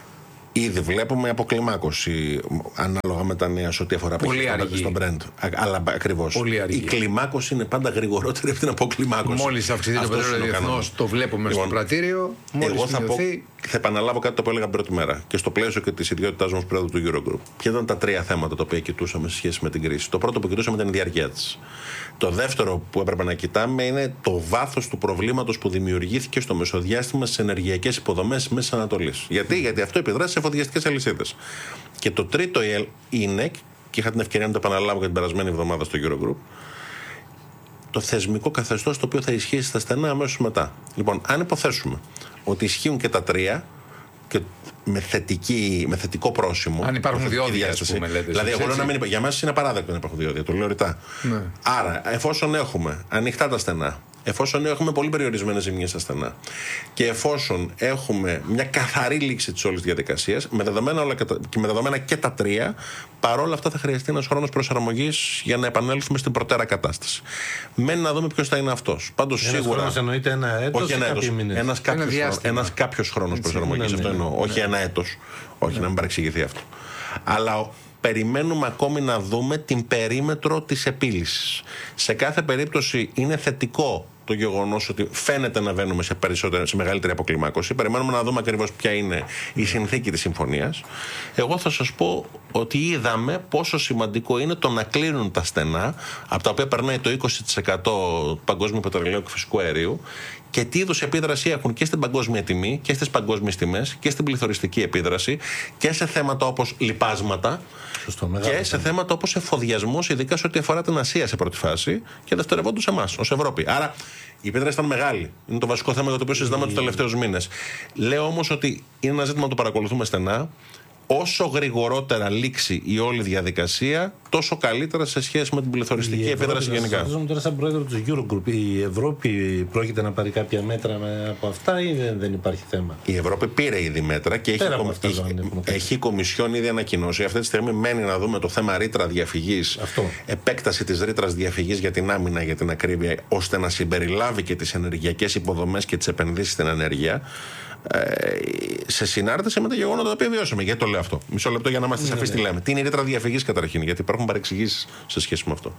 Ήδη βλέπουμε αποκλιμάκωση ανάλογα με τα νέα σε ό,τι αφορά στον Brent. Αλλά ακριβώς. Η κλιμάκωση είναι πάντα γρηγορότερη από την αποκλιμάκωση. Μόλις αυξηθεί το πετρέλαιο διεθνώς, το βλέπουμε λοιπόν, στο πρατήριο. Εγώ θα, πω, θα επαναλάβω κάτι το που έλεγα την πρώτη μέρα και στο πλαίσιο και τη ιδιότητάς μου ως πρόεδρο του Eurogroup. Ποια ήταν τα τρία θέματα τα οποία κοιτούσαμε σε σχέση με την κρίση? Το πρώτο που κοιτούσαμε ήταν η διάρκεια της. Το δεύτερο που έπρεπε να κοιτάμε είναι το βάθος του προβλήματος που δημιουργήθηκε στο μεσοδιάστημα στις ενεργειακές υποδομές της Μέσης Ανατολής. Γιατί? Γιατί αυτό επιδράσει σε εφοδιαστικές αλυσίδες. Και το τρίτο είναι, και είχα την ευκαιρία να το επαναλάβω και την περασμένη εβδομάδα στο Eurogroup, το θεσμικό καθεστώς το οποίο θα ισχύσει στα στενά αμέσως μετά. Λοιπόν, αν υποθέσουμε ότι ισχύουν και τα τρία, και με, θετική, με θετικό πρόσημο. Αν υπάρχουν διόδια, ας πούμε, λέτε. Δηλαδή, εγώ λέω να μην, για μας είναι απαράδεκτο να υπάρχουν διόδια, το λέω ρητά. Ναι. Άρα, εφόσον έχουμε ανοιχτά τα στενά, εφόσον έχουμε πολύ περιορισμένες ζημιές στα στενά και εφόσον έχουμε μια καθαρή λήξη της όλης διαδικασίας, με δεδομένα, όλα, και με δεδομένα και τα τρία, παρόλα αυτά θα χρειαστεί ένας χρόνος προσαρμογής για να επανέλθουμε στην προτέρα κατάσταση. Μένει να δούμε ποιος θα είναι αυτός. Πάντως ένας σίγουρα. Χρόνος εννοείται ένα έτος, όχι ένα έτος. Ένας κάποιος, ένα χρόνος, ένας κάποιος χρόνος προσαρμογής. Αυτό εννοώ. Ναι. Όχι ένα έτος. Όχι, ναι. Να μην παρεξηγηθεί αυτό. Αλλά περιμένουμε ακόμη να δούμε την περίμετρο της επίλυσης. Σε κάθε περίπτωση είναι θετικό το γεγονός ότι φαίνεται να βαίνουμε σε, σε μεγαλύτερη αποκλιμάκωση. Περιμένουμε να δούμε ακριβώς ποια είναι η συνθήκη της συμφωνίας. Εγώ θα σας πω ότι είδαμε πόσο σημαντικό είναι το να κλείνουν τα στενά, από τα οποία περνάει το είκοσι τοις εκατό του παγκόσμιου πετρελαίου και φυσικού αερίου, και τι είδους επίδραση έχουν και στην παγκόσμια τιμή και στις παγκόσμιες τιμές και στην πληθωριστική επίδραση και σε θέματα όπως λιπάσματα. Σωστό, και σε θέματα όπως εφοδιασμός, ειδικά σε ό,τι αφορά την Ασία σε πρώτη φάση και δευτερευόντως εμάς ως Ευρώπη. Άρα η επίδραση ήταν μεγάλη. Είναι το βασικό θέμα για το οποίο συζητάμε τους τελευταίους μήνες. Λέω όμως ότι είναι ένα ζήτημα να το παρακολουθούμε στενά. Όσο γρηγορότερα λήξει η όλη διαδικασία, τόσο καλύτερα σε σχέση με την πληθωριστική επίδραση γενικά. Φαντάζομαι τώρα, σαν πρόεδρο του Eurogroup, η Ευρώπη πρόκειται να πάρει κάποια μέτρα από αυτά ή δεν, δεν υπάρχει θέμα? Η Ευρώπη πήρε ήδη μέτρα και έχει, κομ... αυτά, έχει, έχει η Κομισιόν ήδη ανακοινώσει. Αυτή τη στιγμή μένει να δούμε το θέμα ρήτρα διαφυγής, επέκταση της ρήτρας διαφυγής για την άμυνα, για την ακρίβεια, ώστε να συμπεριλάβει και τις ενεργειακές υποδομές και τις επενδύσεις στην ενέργεια. Σε συνάρτηση με τα γεγονότα τα οποία βιώσαμε. Γιατί το λέω αυτό? Μισό λεπτό για να είμαστε σαφείς τι λέμε. Τι είναι η ρήτρα διαφυγής καταρχήν? Γιατί υπάρχουν παρεξηγήσεις σε σχέση με αυτό.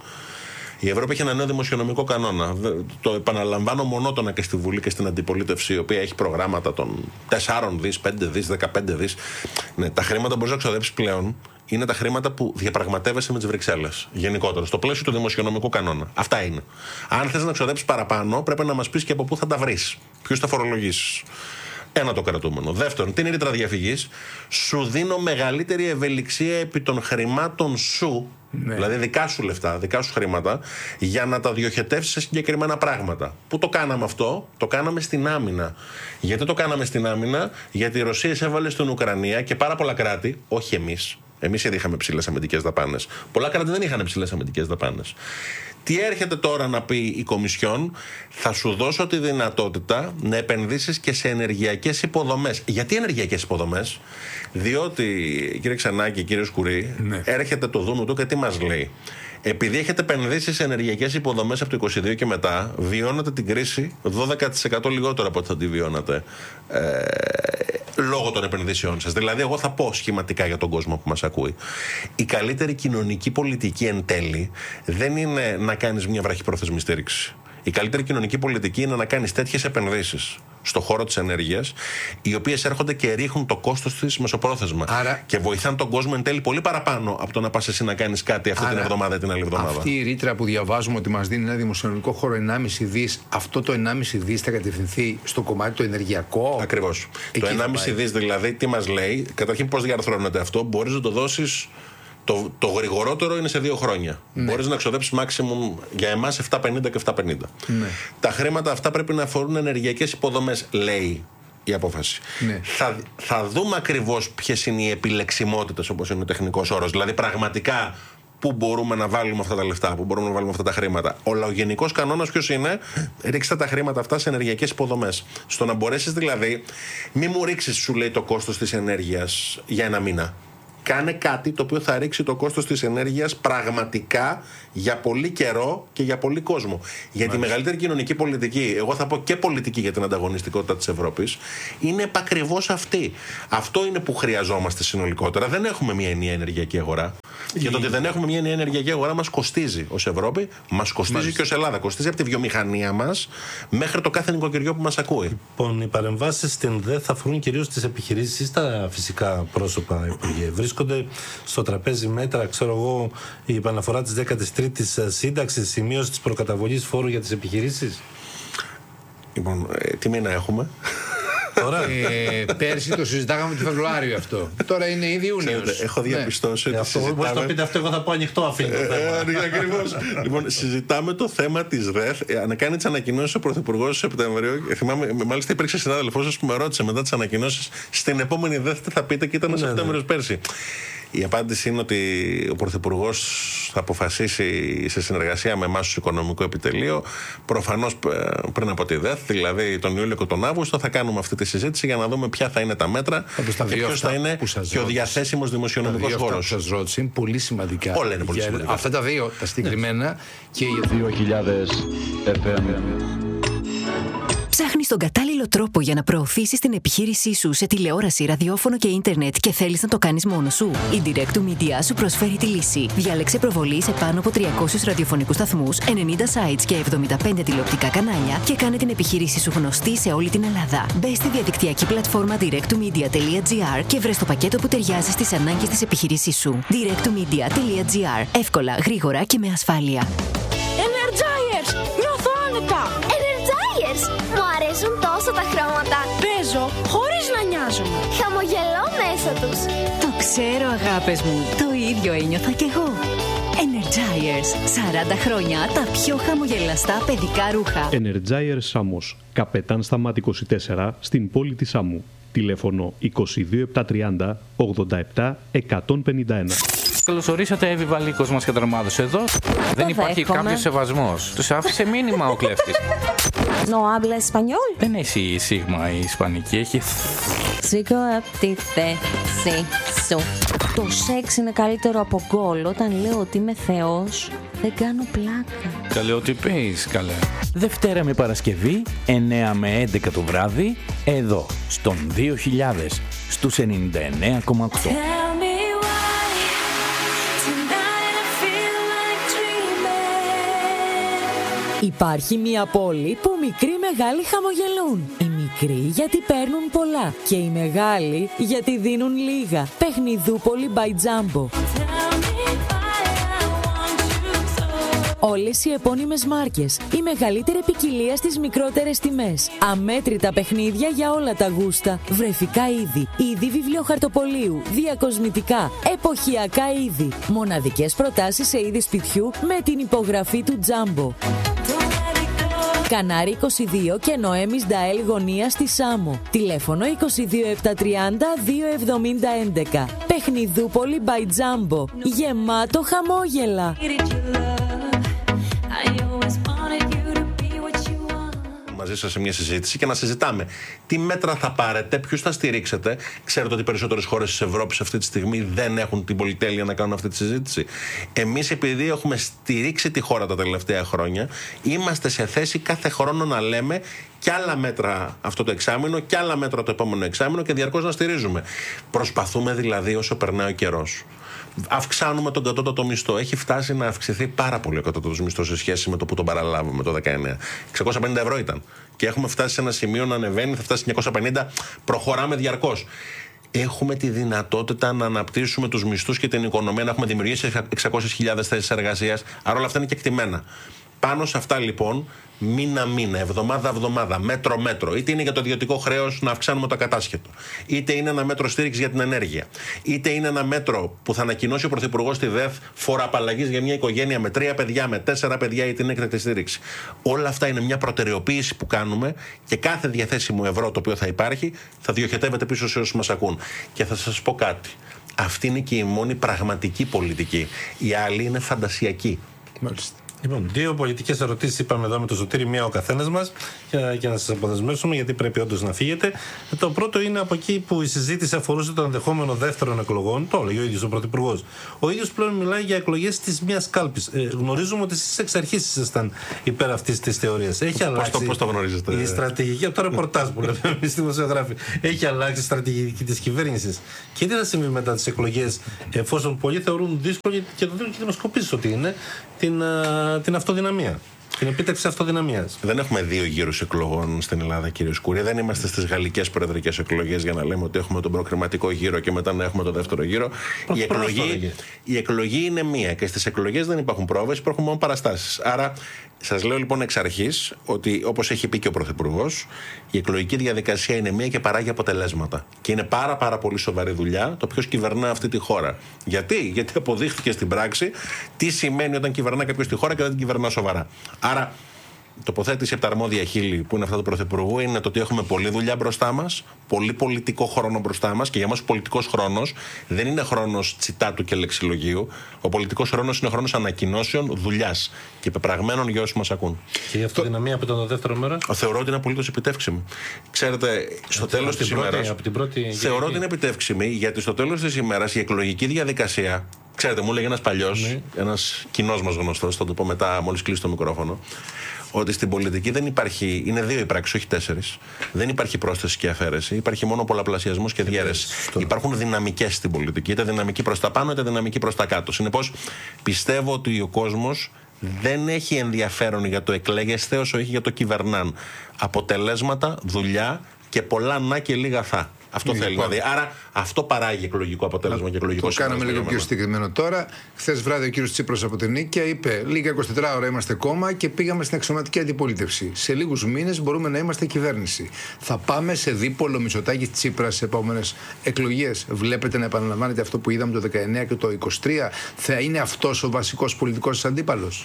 Η Ευρώπη έχει ένα νέο δημοσιονομικό κανόνα. Το επαναλαμβάνω μονότονα και στη Βουλή και στην Αντιπολίτευση, η οποία έχει προγράμματα των τεσσάρων δις, πέντε δις, δεκαπέντε δις. Ναι, τα χρήματα που μπορείς να ξοδέψεις πλέον είναι τα χρήματα που διαπραγματεύεσαι με τις Βρυξέλλες. Γενικότερα, στο πλαίσιο του δημοσιονομικού κανόνα. Αυτά είναι. Αν θες να ξοδέψεις παραπάνω, πρέπει να μας πεις και από πού θα τα βρεις. Ποιους θα φορολογήσεις. Ένα το κρατούμενο. Δεύτερον, την ρήτρα διαφυγής, σου δίνω μεγαλύτερη ευελιξία επί των χρημάτων σου, ναι. Δηλαδή δικά σου λεφτά, δικά σου χρήματα, για να τα διοχετεύσεις σε συγκεκριμένα πράγματα. Πού το κάναμε αυτό? Το κάναμε στην άμυνα. Γιατί το κάναμε στην άμυνα? Γιατί η Ρωσία εισέβαλε στην Ουκρανία και πάρα πολλά κράτη, όχι εμείς. Εμείς ήδη είχαμε ψηλές αμυντικές δαπάνες. Πολλά κράτη δεν είχαν ψηλές αμυντικές δαπάνες. Τι έρχεται τώρα να πει η Κομισιόν? Θα σου δώσω τη δυνατότητα να επενδύσεις και σε ενεργειακές υποδομές. Γιατί ενεργειακές υποδομές? Διότι, κύριε Ξανάκη, κύριε Σκουρή, ναι. Έρχεται το δούνου του και τι μας λέει? Επειδή έχετε επενδύσει σε ενεργειακές υποδομές από το είκοσι δύο και μετά, βιώνατε την κρίση δώδεκα τοις εκατό λιγότερο από ό,τι θα τη βιώνατε ε, λόγω των επενδύσεών σας. Δηλαδή, εγώ θα πω σχηματικά για τον κόσμο που μας ακούει. Η καλύτερη κοινωνική πολιτική εν τέλει δεν είναι να κάνεις μια βραχυπρόθεσμη στήριξη. Η καλύτερη κοινωνική πολιτική είναι να κάνεις τέτοιες επενδύσεις στον χώρο της ενέργειας, οι οποίες έρχονται και ρίχνουν το κόστος της μεσοπρόθεσμα. Άρα, και βοηθάνε τον κόσμο εν τέλει πολύ παραπάνω από το να πας εσύ να κάνεις κάτι αυτή άρα, την εβδομάδα ή την άλλη εβδομάδα. Αυτή η ρήτρα που διαβάζουμε ότι μας δίνει ένα δημοσιονομικό χώρο ενάμιση δις, αυτό το ενάμιση δις θα κατευθυνθεί στο κομμάτι το ενεργειακό? Ακριβώς. Το ενάμιση δις δηλαδή τι μας λέει? Καταρχήν, πώς διαρθρώνεται αυτό? Μπορείς να το δώσεις. Το, το γρηγορότερο είναι σε δύο χρόνια. Ναι. Μπορείς να ξοδέψεις maximum για εμάς επτακόσια πενήντα και επτακόσια πενήντα. Ναι. Τα χρήματα αυτά πρέπει να αφορούν ενεργειακές υποδομές, λέει η απόφαση. Ναι. Θα, θα δούμε ακριβώς ποιες είναι οι επιλεξιμότητες, όπως είναι ο τεχνικός όρος. Δηλαδή, πραγματικά πού μπορούμε να βάλουμε αυτά τα λεφτά, πού μπορούμε να βάλουμε αυτά τα χρήματα. Ο λαογενικός κανόνας ποιος είναι? Ρίξτε τα χρήματα αυτά σε ενεργειακές υποδομές. Στο να μπορέσεις δηλαδή, μη μου ρίξεις, σου λέει, το κόστος της ενέργειας για ένα μήνα. Κάνε κάτι το οποίο θα ρίξει το κόστος της ενέργειας πραγματικά για πολύ καιρό και για πολύ κόσμο. Γιατί η μεγαλύτερη κοινωνική πολιτική, εγώ θα πω και πολιτική για την ανταγωνιστικότητα της Ευρώπης, είναι επακριβώς αυτή. Αυτό είναι που χρειαζόμαστε συνολικότερα. Δεν έχουμε μια ενιαία ενεργειακή αγορά. Η... Και το ότι δεν έχουμε μια ενιαία ενεργειακή αγορά μας κοστίζει ως Ευρώπη, μας κοστίζει Μάλιστα. και ως Ελλάδα. Κοστίζει από τη βιομηχανία μας μέχρι το κάθε νοικοκυριό που μας ακούει. Λοιπόν, οι παρεμβάσεις στην ΔΕ θα αφορούν κυρίως τις επιχειρήσεις ή στα φυσικά πρόσωπα, Υπουργέ? Βρίσκονται στο τραπέζι μέτρα, ξέρω εγώ, η επαναφορά της δέκατης τρίτης σύνταξης, η μείωση της προκαταβολής φόρου για τις επιχειρήσεις? Λοιπόν, τι μήνα έχουμε? Τώρα. Ε, πέρσι το συζητάγαμε το Φεβρουάριο αυτό. Τώρα είναι ήδη Ιούνιος. Έχω διαπιστώσει. Ναι. ότι Αυτό, συζητάμε... το πείτε αυτό, εγώ θα πω ανοιχτό αφήνω. Ε, Ακριβώς. Λοιπόν, συζητάμε το θέμα της ΔΕΘ. Αν κάνει τις ανακοινώσεις ο Πρωθυπουργός του Σεπτεμβρίου, θυμάμαι, μάλιστα υπήρξε συνάδελφός σας που με ρώτησε μετά τις ανακοινώσεις, στην επόμενη ΔΕΘ τι θα πείτε, και ήταν ο Σεπτέμβριος πέρσι. Η απάντηση είναι ότι ο Πρωθυπουργός θα αποφασίσει σε συνεργασία με εμάς στο Οικονομικό Επιτελείο. Προφανώς πριν από τη ΔΕΘ, δηλαδή τον Ιούλιο και τον Αύγουστο, θα κάνουμε αυτή τη συζήτηση για να δούμε ποια θα είναι τα μέτρα και ποιος θα είναι και ο διαθέσιμος δημοσιονομικός χώρος. Αυτά που σας ρώτησε είναι πολύ σημαντικά. Όλα είναι πολύ σημαντικά. Αυτά τα δύο, τα συγκεκριμένα και οι δύο χιλιάδες εφ εμ. Ψάχνεις τον κατάλληλο τρόπο για να προωθήσεις την επιχείρησή σου σε τηλεόραση, ραδιόφωνο και ίντερνετ και θέλεις να το κάνεις μόνος σου? Η Direct to Media σου προσφέρει τη λύση. Διάλεξε προβολή σε πάνω από τριακόσιους ραδιοφωνικούς σταθμούς, ενενήντα sites και εβδομήντα πέντε τηλεοπτικά κανάλια και κάνε την επιχείρησή σου γνωστή σε όλη την Ελλάδα. Μπες στη διαδικτυακή πλατφόρμα direct to media τελεία gr και βρες το πακέτο που ταιριάζει στις ανάγκες της επιχείρησής σου. direct to media τελεία gr. Εύκολα, γρήγορα και με ασφάλεια. Energizers! Νιώθω άνετα! Μου αρέσουν τόσο τα χρώματα. Παίζω χωρίς να νοιάζομαι. Χαμογελώ μέσα τους. Το ξέρω, αγάπες μου. Το ίδιο ένιωθα κι εγώ. Energizers. σαράντα χρόνια τα πιο χαμογελαστά παιδικά ρούχα. Energizers Σάμος. Καπετάν Σταμάτη είκοσι τέσσερα στην πόλη της Σάμου. Τηλέφωνο είκοσι δύο επτακόσια τριάντα ογδόντα επτά εκατόν πενήντα ένα. Καλώς ορίσατε, Εύη Βαλίκος μας κατραμάδος εδώ. Δεν υπάρχει κάποιος σεβασμός. Τους άφησε μήνυμα ο κλέφτης. No hablas español. Δεν έχει η σίγμα η ισπανική, έχει... Σήκω απ' τη θέση σου. Το σεξ είναι καλύτερο από γκολ. Όταν λέω ότι είμαι θεός, δεν κάνω πλάκα. Καλέ, ό,τι πεις, καλέ. Δευτέρα με Παρασκευή, εννέα με έντεκα το βράδυ, εδώ, στον δύο χιλιάδες, στους ενενήντα εννέα κόμμα οκτώ. Υπάρχει μια πόλη που μικροί μεγάλοι χαμογελούν. Οι μικροί γιατί παίρνουν πολλά και οι μεγάλοι γιατί δίνουν λίγα. Παιχνιδούπολη by Jumbo. Όλες οι επώνυμες μάρκες, η μεγαλύτερη ποικιλία στις μικρότερες τιμές. Αμέτρητα παιχνίδια για όλα τα γούστα. Βρεφικά είδη, είδη βιβλιοχαρτοπολίου, διακοσμητικά, εποχιακά είδη. Μοναδικές προτάσεις σε είδη σπιτιού με την υπογραφή του Jumbo. Κανάρι είκοσι δύο και Νοέμις Νταέλ γωνία στη Σάμο. Τηλέφωνο είκοσι δύο επτακόσια τριάντα δύο εβδομήντα έντεκα. Παιχνιδούπολη by Jumbo. Γεμάτο χαμόγελα. Μαζί σας σε μια συζήτηση και να συζητάμε τι μέτρα θα πάρετε, ποιους θα στηρίξετε. Ξέρετε ότι οι περισσότερες χώρες της Ευρώπης αυτή τη στιγμή δεν έχουν την πολυτέλεια να κάνουν αυτή τη συζήτηση. Εμείς, επειδή έχουμε στηρίξει τη χώρα τα τελευταία χρόνια, είμαστε σε θέση κάθε χρόνο να λέμε κι άλλα μέτρα αυτό το εξάμηνο, κι άλλα μέτρα το επόμενο εξάμηνο και διαρκώς να στηρίζουμε. Προσπαθούμε δηλαδή όσο περνάει ο καιρός. Αυξάνουμε τον κατώτατο μισθό. Έχει φτάσει να αυξηθεί πάρα πολύ ο κατώτατος μισθός σε σχέση με το που τον παραλάβουμε το δεκαεννέα. εξακόσια πενήντα ευρώ ήταν. Και έχουμε φτάσει σε ένα σημείο να ανεβαίνει, θα φτάσει εννιακόσια πενήντα. Προχωράμε διαρκώς. Έχουμε τη δυνατότητα να αναπτύσσουμε τους μισθούς και την οικονομία, να έχουμε δημιουργήσει εξακόσιες χιλιάδες θέσεις εργασίας. Άρα όλα αυτά είναι κεκτημένα. Πάνω σε αυτά λοιπόν, μήνα-μήνα, εβδομάδα-εβδομάδα, μέτρο-μέτρο, είτε είναι για το ιδιωτικό χρέος να αυξάνουμε το ακατάσχετο, είτε είναι ένα μέτρο στήριξη για την ενέργεια, είτε είναι ένα μέτρο που θα ανακοινώσει ο Πρωθυπουργός στη ΔΕΘ φοροαπαλλαγής για μια οικογένεια με τρία παιδιά, με τέσσερα παιδιά ή την έκτακτη στήριξη. Όλα αυτά είναι μια προτεραιοποίηση που κάνουμε και κάθε διαθέσιμο ευρώ το οποίο θα υπάρχει θα διοχετεύεται πίσω σε όσους μας ακούν. Και θα σας πω κάτι. Αυτή είναι και η μόνη πραγματική πολιτική. Η άλλη είναι φαντασιακή. Μάλιστα. Λοιπόν, δύο πολιτικές ερωτήσεις είπαμε εδώ με το Σωτήρη, μία ο καθένας μας, για, για να σας αποδεσμεύσουμε, γιατί πρέπει όντως να φύγετε. Το πρώτο είναι από εκεί που η συζήτηση αφορούσε το ενδεχόμενο δεύτερων εκλογών. Το έλεγε ο ίδιος ο Πρωθυπουργός. Ο ίδιος πλέον μιλάει για εκλογές της μίας κάλπης. Ε, γνωρίζουμε ότι εσείς εξ αρχής ήσασταν υπέρ αυτής της θεωρίας. Έχει αλλάξει. Πώς το, πώς το γνωρίζετε? Η στρατηγική, από το ρεπορτάζ που λέμε εμείς δημοσιογράφοι, έχει αλλάξει η στρατηγική της κυβέρνησης. Και τι θα συμβεί μετά τις εκλογές, εφόσον πολλοί θεωρούν δύσκολο και το δίνουν και δημοσκοπήσεις ότι είναι την. την αυτοδυναμία. Την επίτευξη αυτοδυναμίας. Δεν έχουμε δύο γύρους εκλογών στην Ελλάδα, κύριε Σκούρια. Δεν είμαστε στις γαλλικές προεδρικές εκλογές για να λέμε ότι έχουμε τον προκριματικό γύρο και μετά να έχουμε το δεύτερο γύρο. Η εκλογή, η εκλογή είναι μία και στις εκλογές δεν υπάρχουν πρόβες, υπάρχουν μόνο παραστάσεις. Άρα Σας λέω λοιπόν εξ αρχής ότι, όπως έχει πει και ο Πρωθυπουργός, η εκλογική διαδικασία είναι μία και παράγει αποτελέσματα. Και είναι πάρα πάρα πολύ σοβαρή δουλειά το ποιος κυβερνά αυτή τη χώρα. Γιατί? Γιατί αποδείχθηκε στην πράξη τι σημαίνει όταν κυβερνά κάποιος τη χώρα και δεν την κυβερνά σοβαρά. Άρα, η τοποθέτηση από τα αρμόδια χείλη που είναι αυτά του Πρωθυπουργού είναι το ότι έχουμε πολλή δουλειά μπροστά μας, πολύ πολιτικό χρόνο μπροστά μας και για μας ο πολιτικός χρόνος δεν είναι χρόνος τσιτάτου και λεξιλογίου. Ο πολιτικός χρόνος είναι χρόνος ανακοινώσεων, δουλειάς και πεπραγμένων για όσους μας ακούν. Και η αυτοδυναμία από το δεύτερο μέρος. Θεωρώ ότι είναι απολύτως επιτεύξιμη. Ξέρετε, στο τέλος της ημέρας. Θεωρώ ότι είναι επιτεύξιμη γιατί στο τέλος της ημέρας η εκλογική διαδικασία. Ξέρετε, μου έλεγε ένας παλιός, ναι. ένας κοινός μας γνωστός, θα το πω μετά μόλις κλείσει το μικρόφωνο, ότι στην πολιτική δεν υπάρχει, είναι δύο οι πράξεις, όχι τέσσερις. Δεν υπάρχει πρόσθεση και αφαίρεση, υπάρχει μόνο πολλαπλασιασμός και διαίρεση. Υπάρχουν δυναμικές στην πολιτική, είτε δυναμική προς τα πάνω είτε δυναμική προς τα κάτω. Συνεπώς, πιστεύω ότι ο κόσμος δεν έχει ενδιαφέρον για το εκλέγεστε όσο έχει για το κυβερνάν. Αποτελέσματα, δουλειά και πολλά να και λίγα θα. Αυτό θέλει να δει. Άρα αυτό παράγει εκλογικό αποτέλεσμα και εκλογικό συμπέρασμα. Το κάναμε λίγο πιο συγκεκριμένο τώρα. Χθες βράδυ ο κύριος Τσίπρας από την Νίκαια είπε: λίγα είκοσι τέσσερις ώρα είμαστε κόμμα και πήγαμε στην αξιωματική αντιπολίτευση. Σε λίγους μήνες μπορούμε να είμαστε κυβέρνηση. Θα πάμε σε δίπολο Μητσοτάκη Τσίπρας σε επόμενες εκλογές. Βλέπετε να επαναλαμβάνεται αυτό που είδαμε το δεκαεννιά και το είκοσι τρία. Θα είναι αυτός ο βασικός πολιτικός αντίπαλος?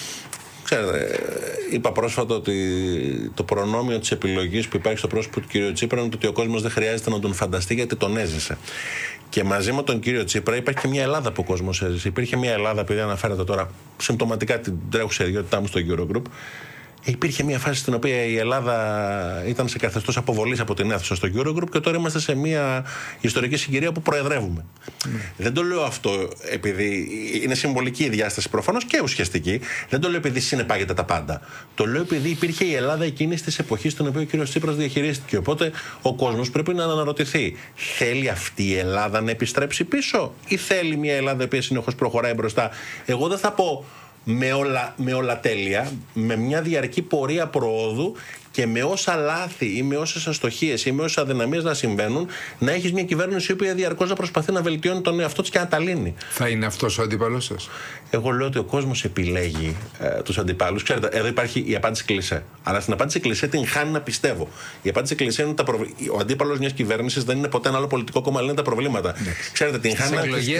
Ξέρετε, είπα πρόσφατα ότι το προνόμιο της επιλογής που υπάρχει στο πρόσωπο του κ. Τσίπρα είναι ότι ο κόσμος δεν χρειάζεται να τον φανταστεί γιατί τον έζησε. Και μαζί με τον κύριο Τσίπρα υπάρχει και μια Ελλάδα που ο κόσμος έζησε. Υπήρχε μια Ελλάδα, επειδή αναφέρατε τώρα συμπτωματικά την τρέχουσα ιδιότητά μου στο Eurogroup. Υπήρχε μια φάση στην οποία η Ελλάδα ήταν σε καθεστώς αποβολής από την αίθουσα στο Eurogroup και τώρα είμαστε σε μια ιστορική συγκυρία που προεδρεύουμε. Mm. Δεν το λέω αυτό επειδή είναι συμβολική η διάσταση προφανώς και ουσιαστική. Δεν το λέω επειδή συνεπάγεται τα πάντα. Το λέω επειδή υπήρχε η Ελλάδα εκείνης της εποχής στην οποία ο κύριος Τσίπρας διαχειρίστηκε. Οπότε ο κόσμος πρέπει να αναρωτηθεί, θέλει αυτή η Ελλάδα να επιστρέψει πίσω ή θέλει μια Ελλάδα που συνεχώς προχωράει μπροστά? Εγώ δεν θα πω με όλα, με όλα τέλεια, με μια διαρκή πορεία προόδου και με όσα λάθη ή με όσες αστοχίες ή με όσες αδυναμίες να συμβαίνουν, να έχεις μια κυβέρνηση η οποία διαρκώς να προσπαθεί να βελτιώνει τον εαυτό της και να τα λύνει. Θα είναι αυτός ο αντίπαλος σας? Εγώ λέω ότι ο κόσμος επιλέγει ε, τους αντιπάλους. Ξέρετε, εδώ υπάρχει η απάντηση κλισέ. Αλλά στην απάντηση κλισέ την χάνει να πιστεύω. Η απάντηση κλισέ είναι τα προβ... ο αντίπαλος μιας κυβέρνησης δεν είναι ποτέ ένα άλλο πολιτικό κόμμα, αλλά είναι τα προβλήματα. Ναι. Ξέρετε, την χάνει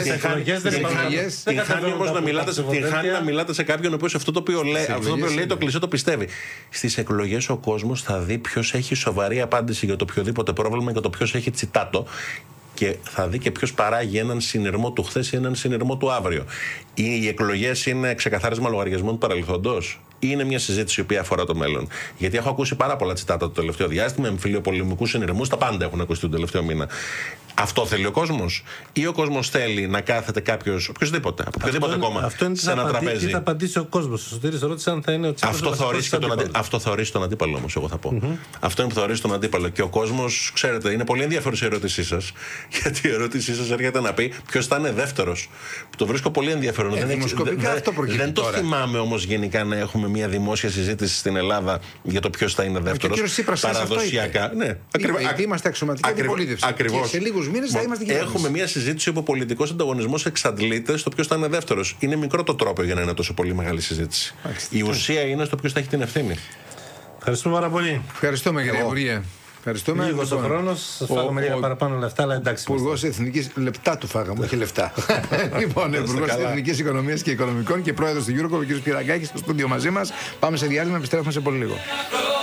να μιλάτε σε κάποιον ο οποίος αυτό το οποίο λέει, αυτό το, οποίο λέει το κλισέ το πιστεύει. Στις εκλογές ο κόσμος θα δει ποιος έχει σοβαρή απάντηση για το οποιοδήποτε πρόβλημα και το ποιος έχει τσιτάτο. Και θα δει και ποιος παράγει έναν συνειρμό του χθες ή έναν συνειρμό του αύριο. Οι εκλογές είναι ξεκαθάρισμα λογαριασμών του παρελθόντος ή είναι μια συζήτηση η οποία αφορά το μέλλον? Γιατί έχω ακούσει πάρα πολλά τσιτάτα το τελευταίο διάστημα, εμφυλιοπολεμικούς συνειρμούς, τα πάντα έχουν ακουστεί τον τελευταίο μήνα. Αυτό θέλει ο κόσμος? Ή ο κόσμος θέλει να κάθεται κάποιος, οποιοδήποτε, από οποιοδήποτε κόμμα, αυτό είναι σε ένα τραπέζι? Τι θα απαντήσει ο κόσμος? Ο Σωτήρης ρώτησε αν θα είναι ο Τσίπρας. Αυτό θα ορίσει τον, αντι... αυτό θα ορίσει τον αντίπαλο όμως, εγώ θα πω. Mm-hmm. Αυτό είναι που θα ορίσει τον αντίπαλο. Και ο κόσμος, ξέρετε, είναι πολύ ενδιαφέρουσα η ερώτησή σας. Γιατί η ερώτησή σας έρχεται να πει ποιος θα είναι δεύτερος. Το βρίσκω πολύ ενδιαφέρον. Ε, δεν δημοσκοπικά αυτό προκύπτει. Δεν το τώρα. θυμάμαι όμως γενικά να έχουμε μια δημόσια συζήτηση στην Ελλάδα για το ποιος θα είναι δεύτερος. Παραδοσιακά. Ναι, ακριβώς. Γιατί είμαστε αξιωματική αντιπολίτευση. Και σε λίγους μήνες θα είμαστε κυβέρνηση. Έχουμε μια συζήτηση όπου ο πολιτικός ανταγωνισμός εξαντλείται στο ποιος θα είναι δεύτερος. Είναι μικρό το τρόπο για να είναι τόσο πολύ μεγάλη συζήτηση. Η ουσία είναι στο ποιος θα έχει την ευθύνη. Ευχαριστούμε πάρα πολύ. Ευχαριστούμε, κύριε Υπουργέ. Ευχαριστούμε. Λίγος ο χρόνος, σας φάγαμε λίγα παραπάνω λεφτά, αλλά εντάξει. Υπουργός Εθνικής, λεπτά του φάγαμε, όχι λεφτά. Λοιπόν, Υπουργός Εθνικής Οικονομίας και Οικονομικών και πρόεδρος του Eurogroup, ο κ. Πυραγκάκης, στο στούντιο μαζί μας. Πάμε σε διάλειμμα, επιστρέφουμε σε πολύ λίγο.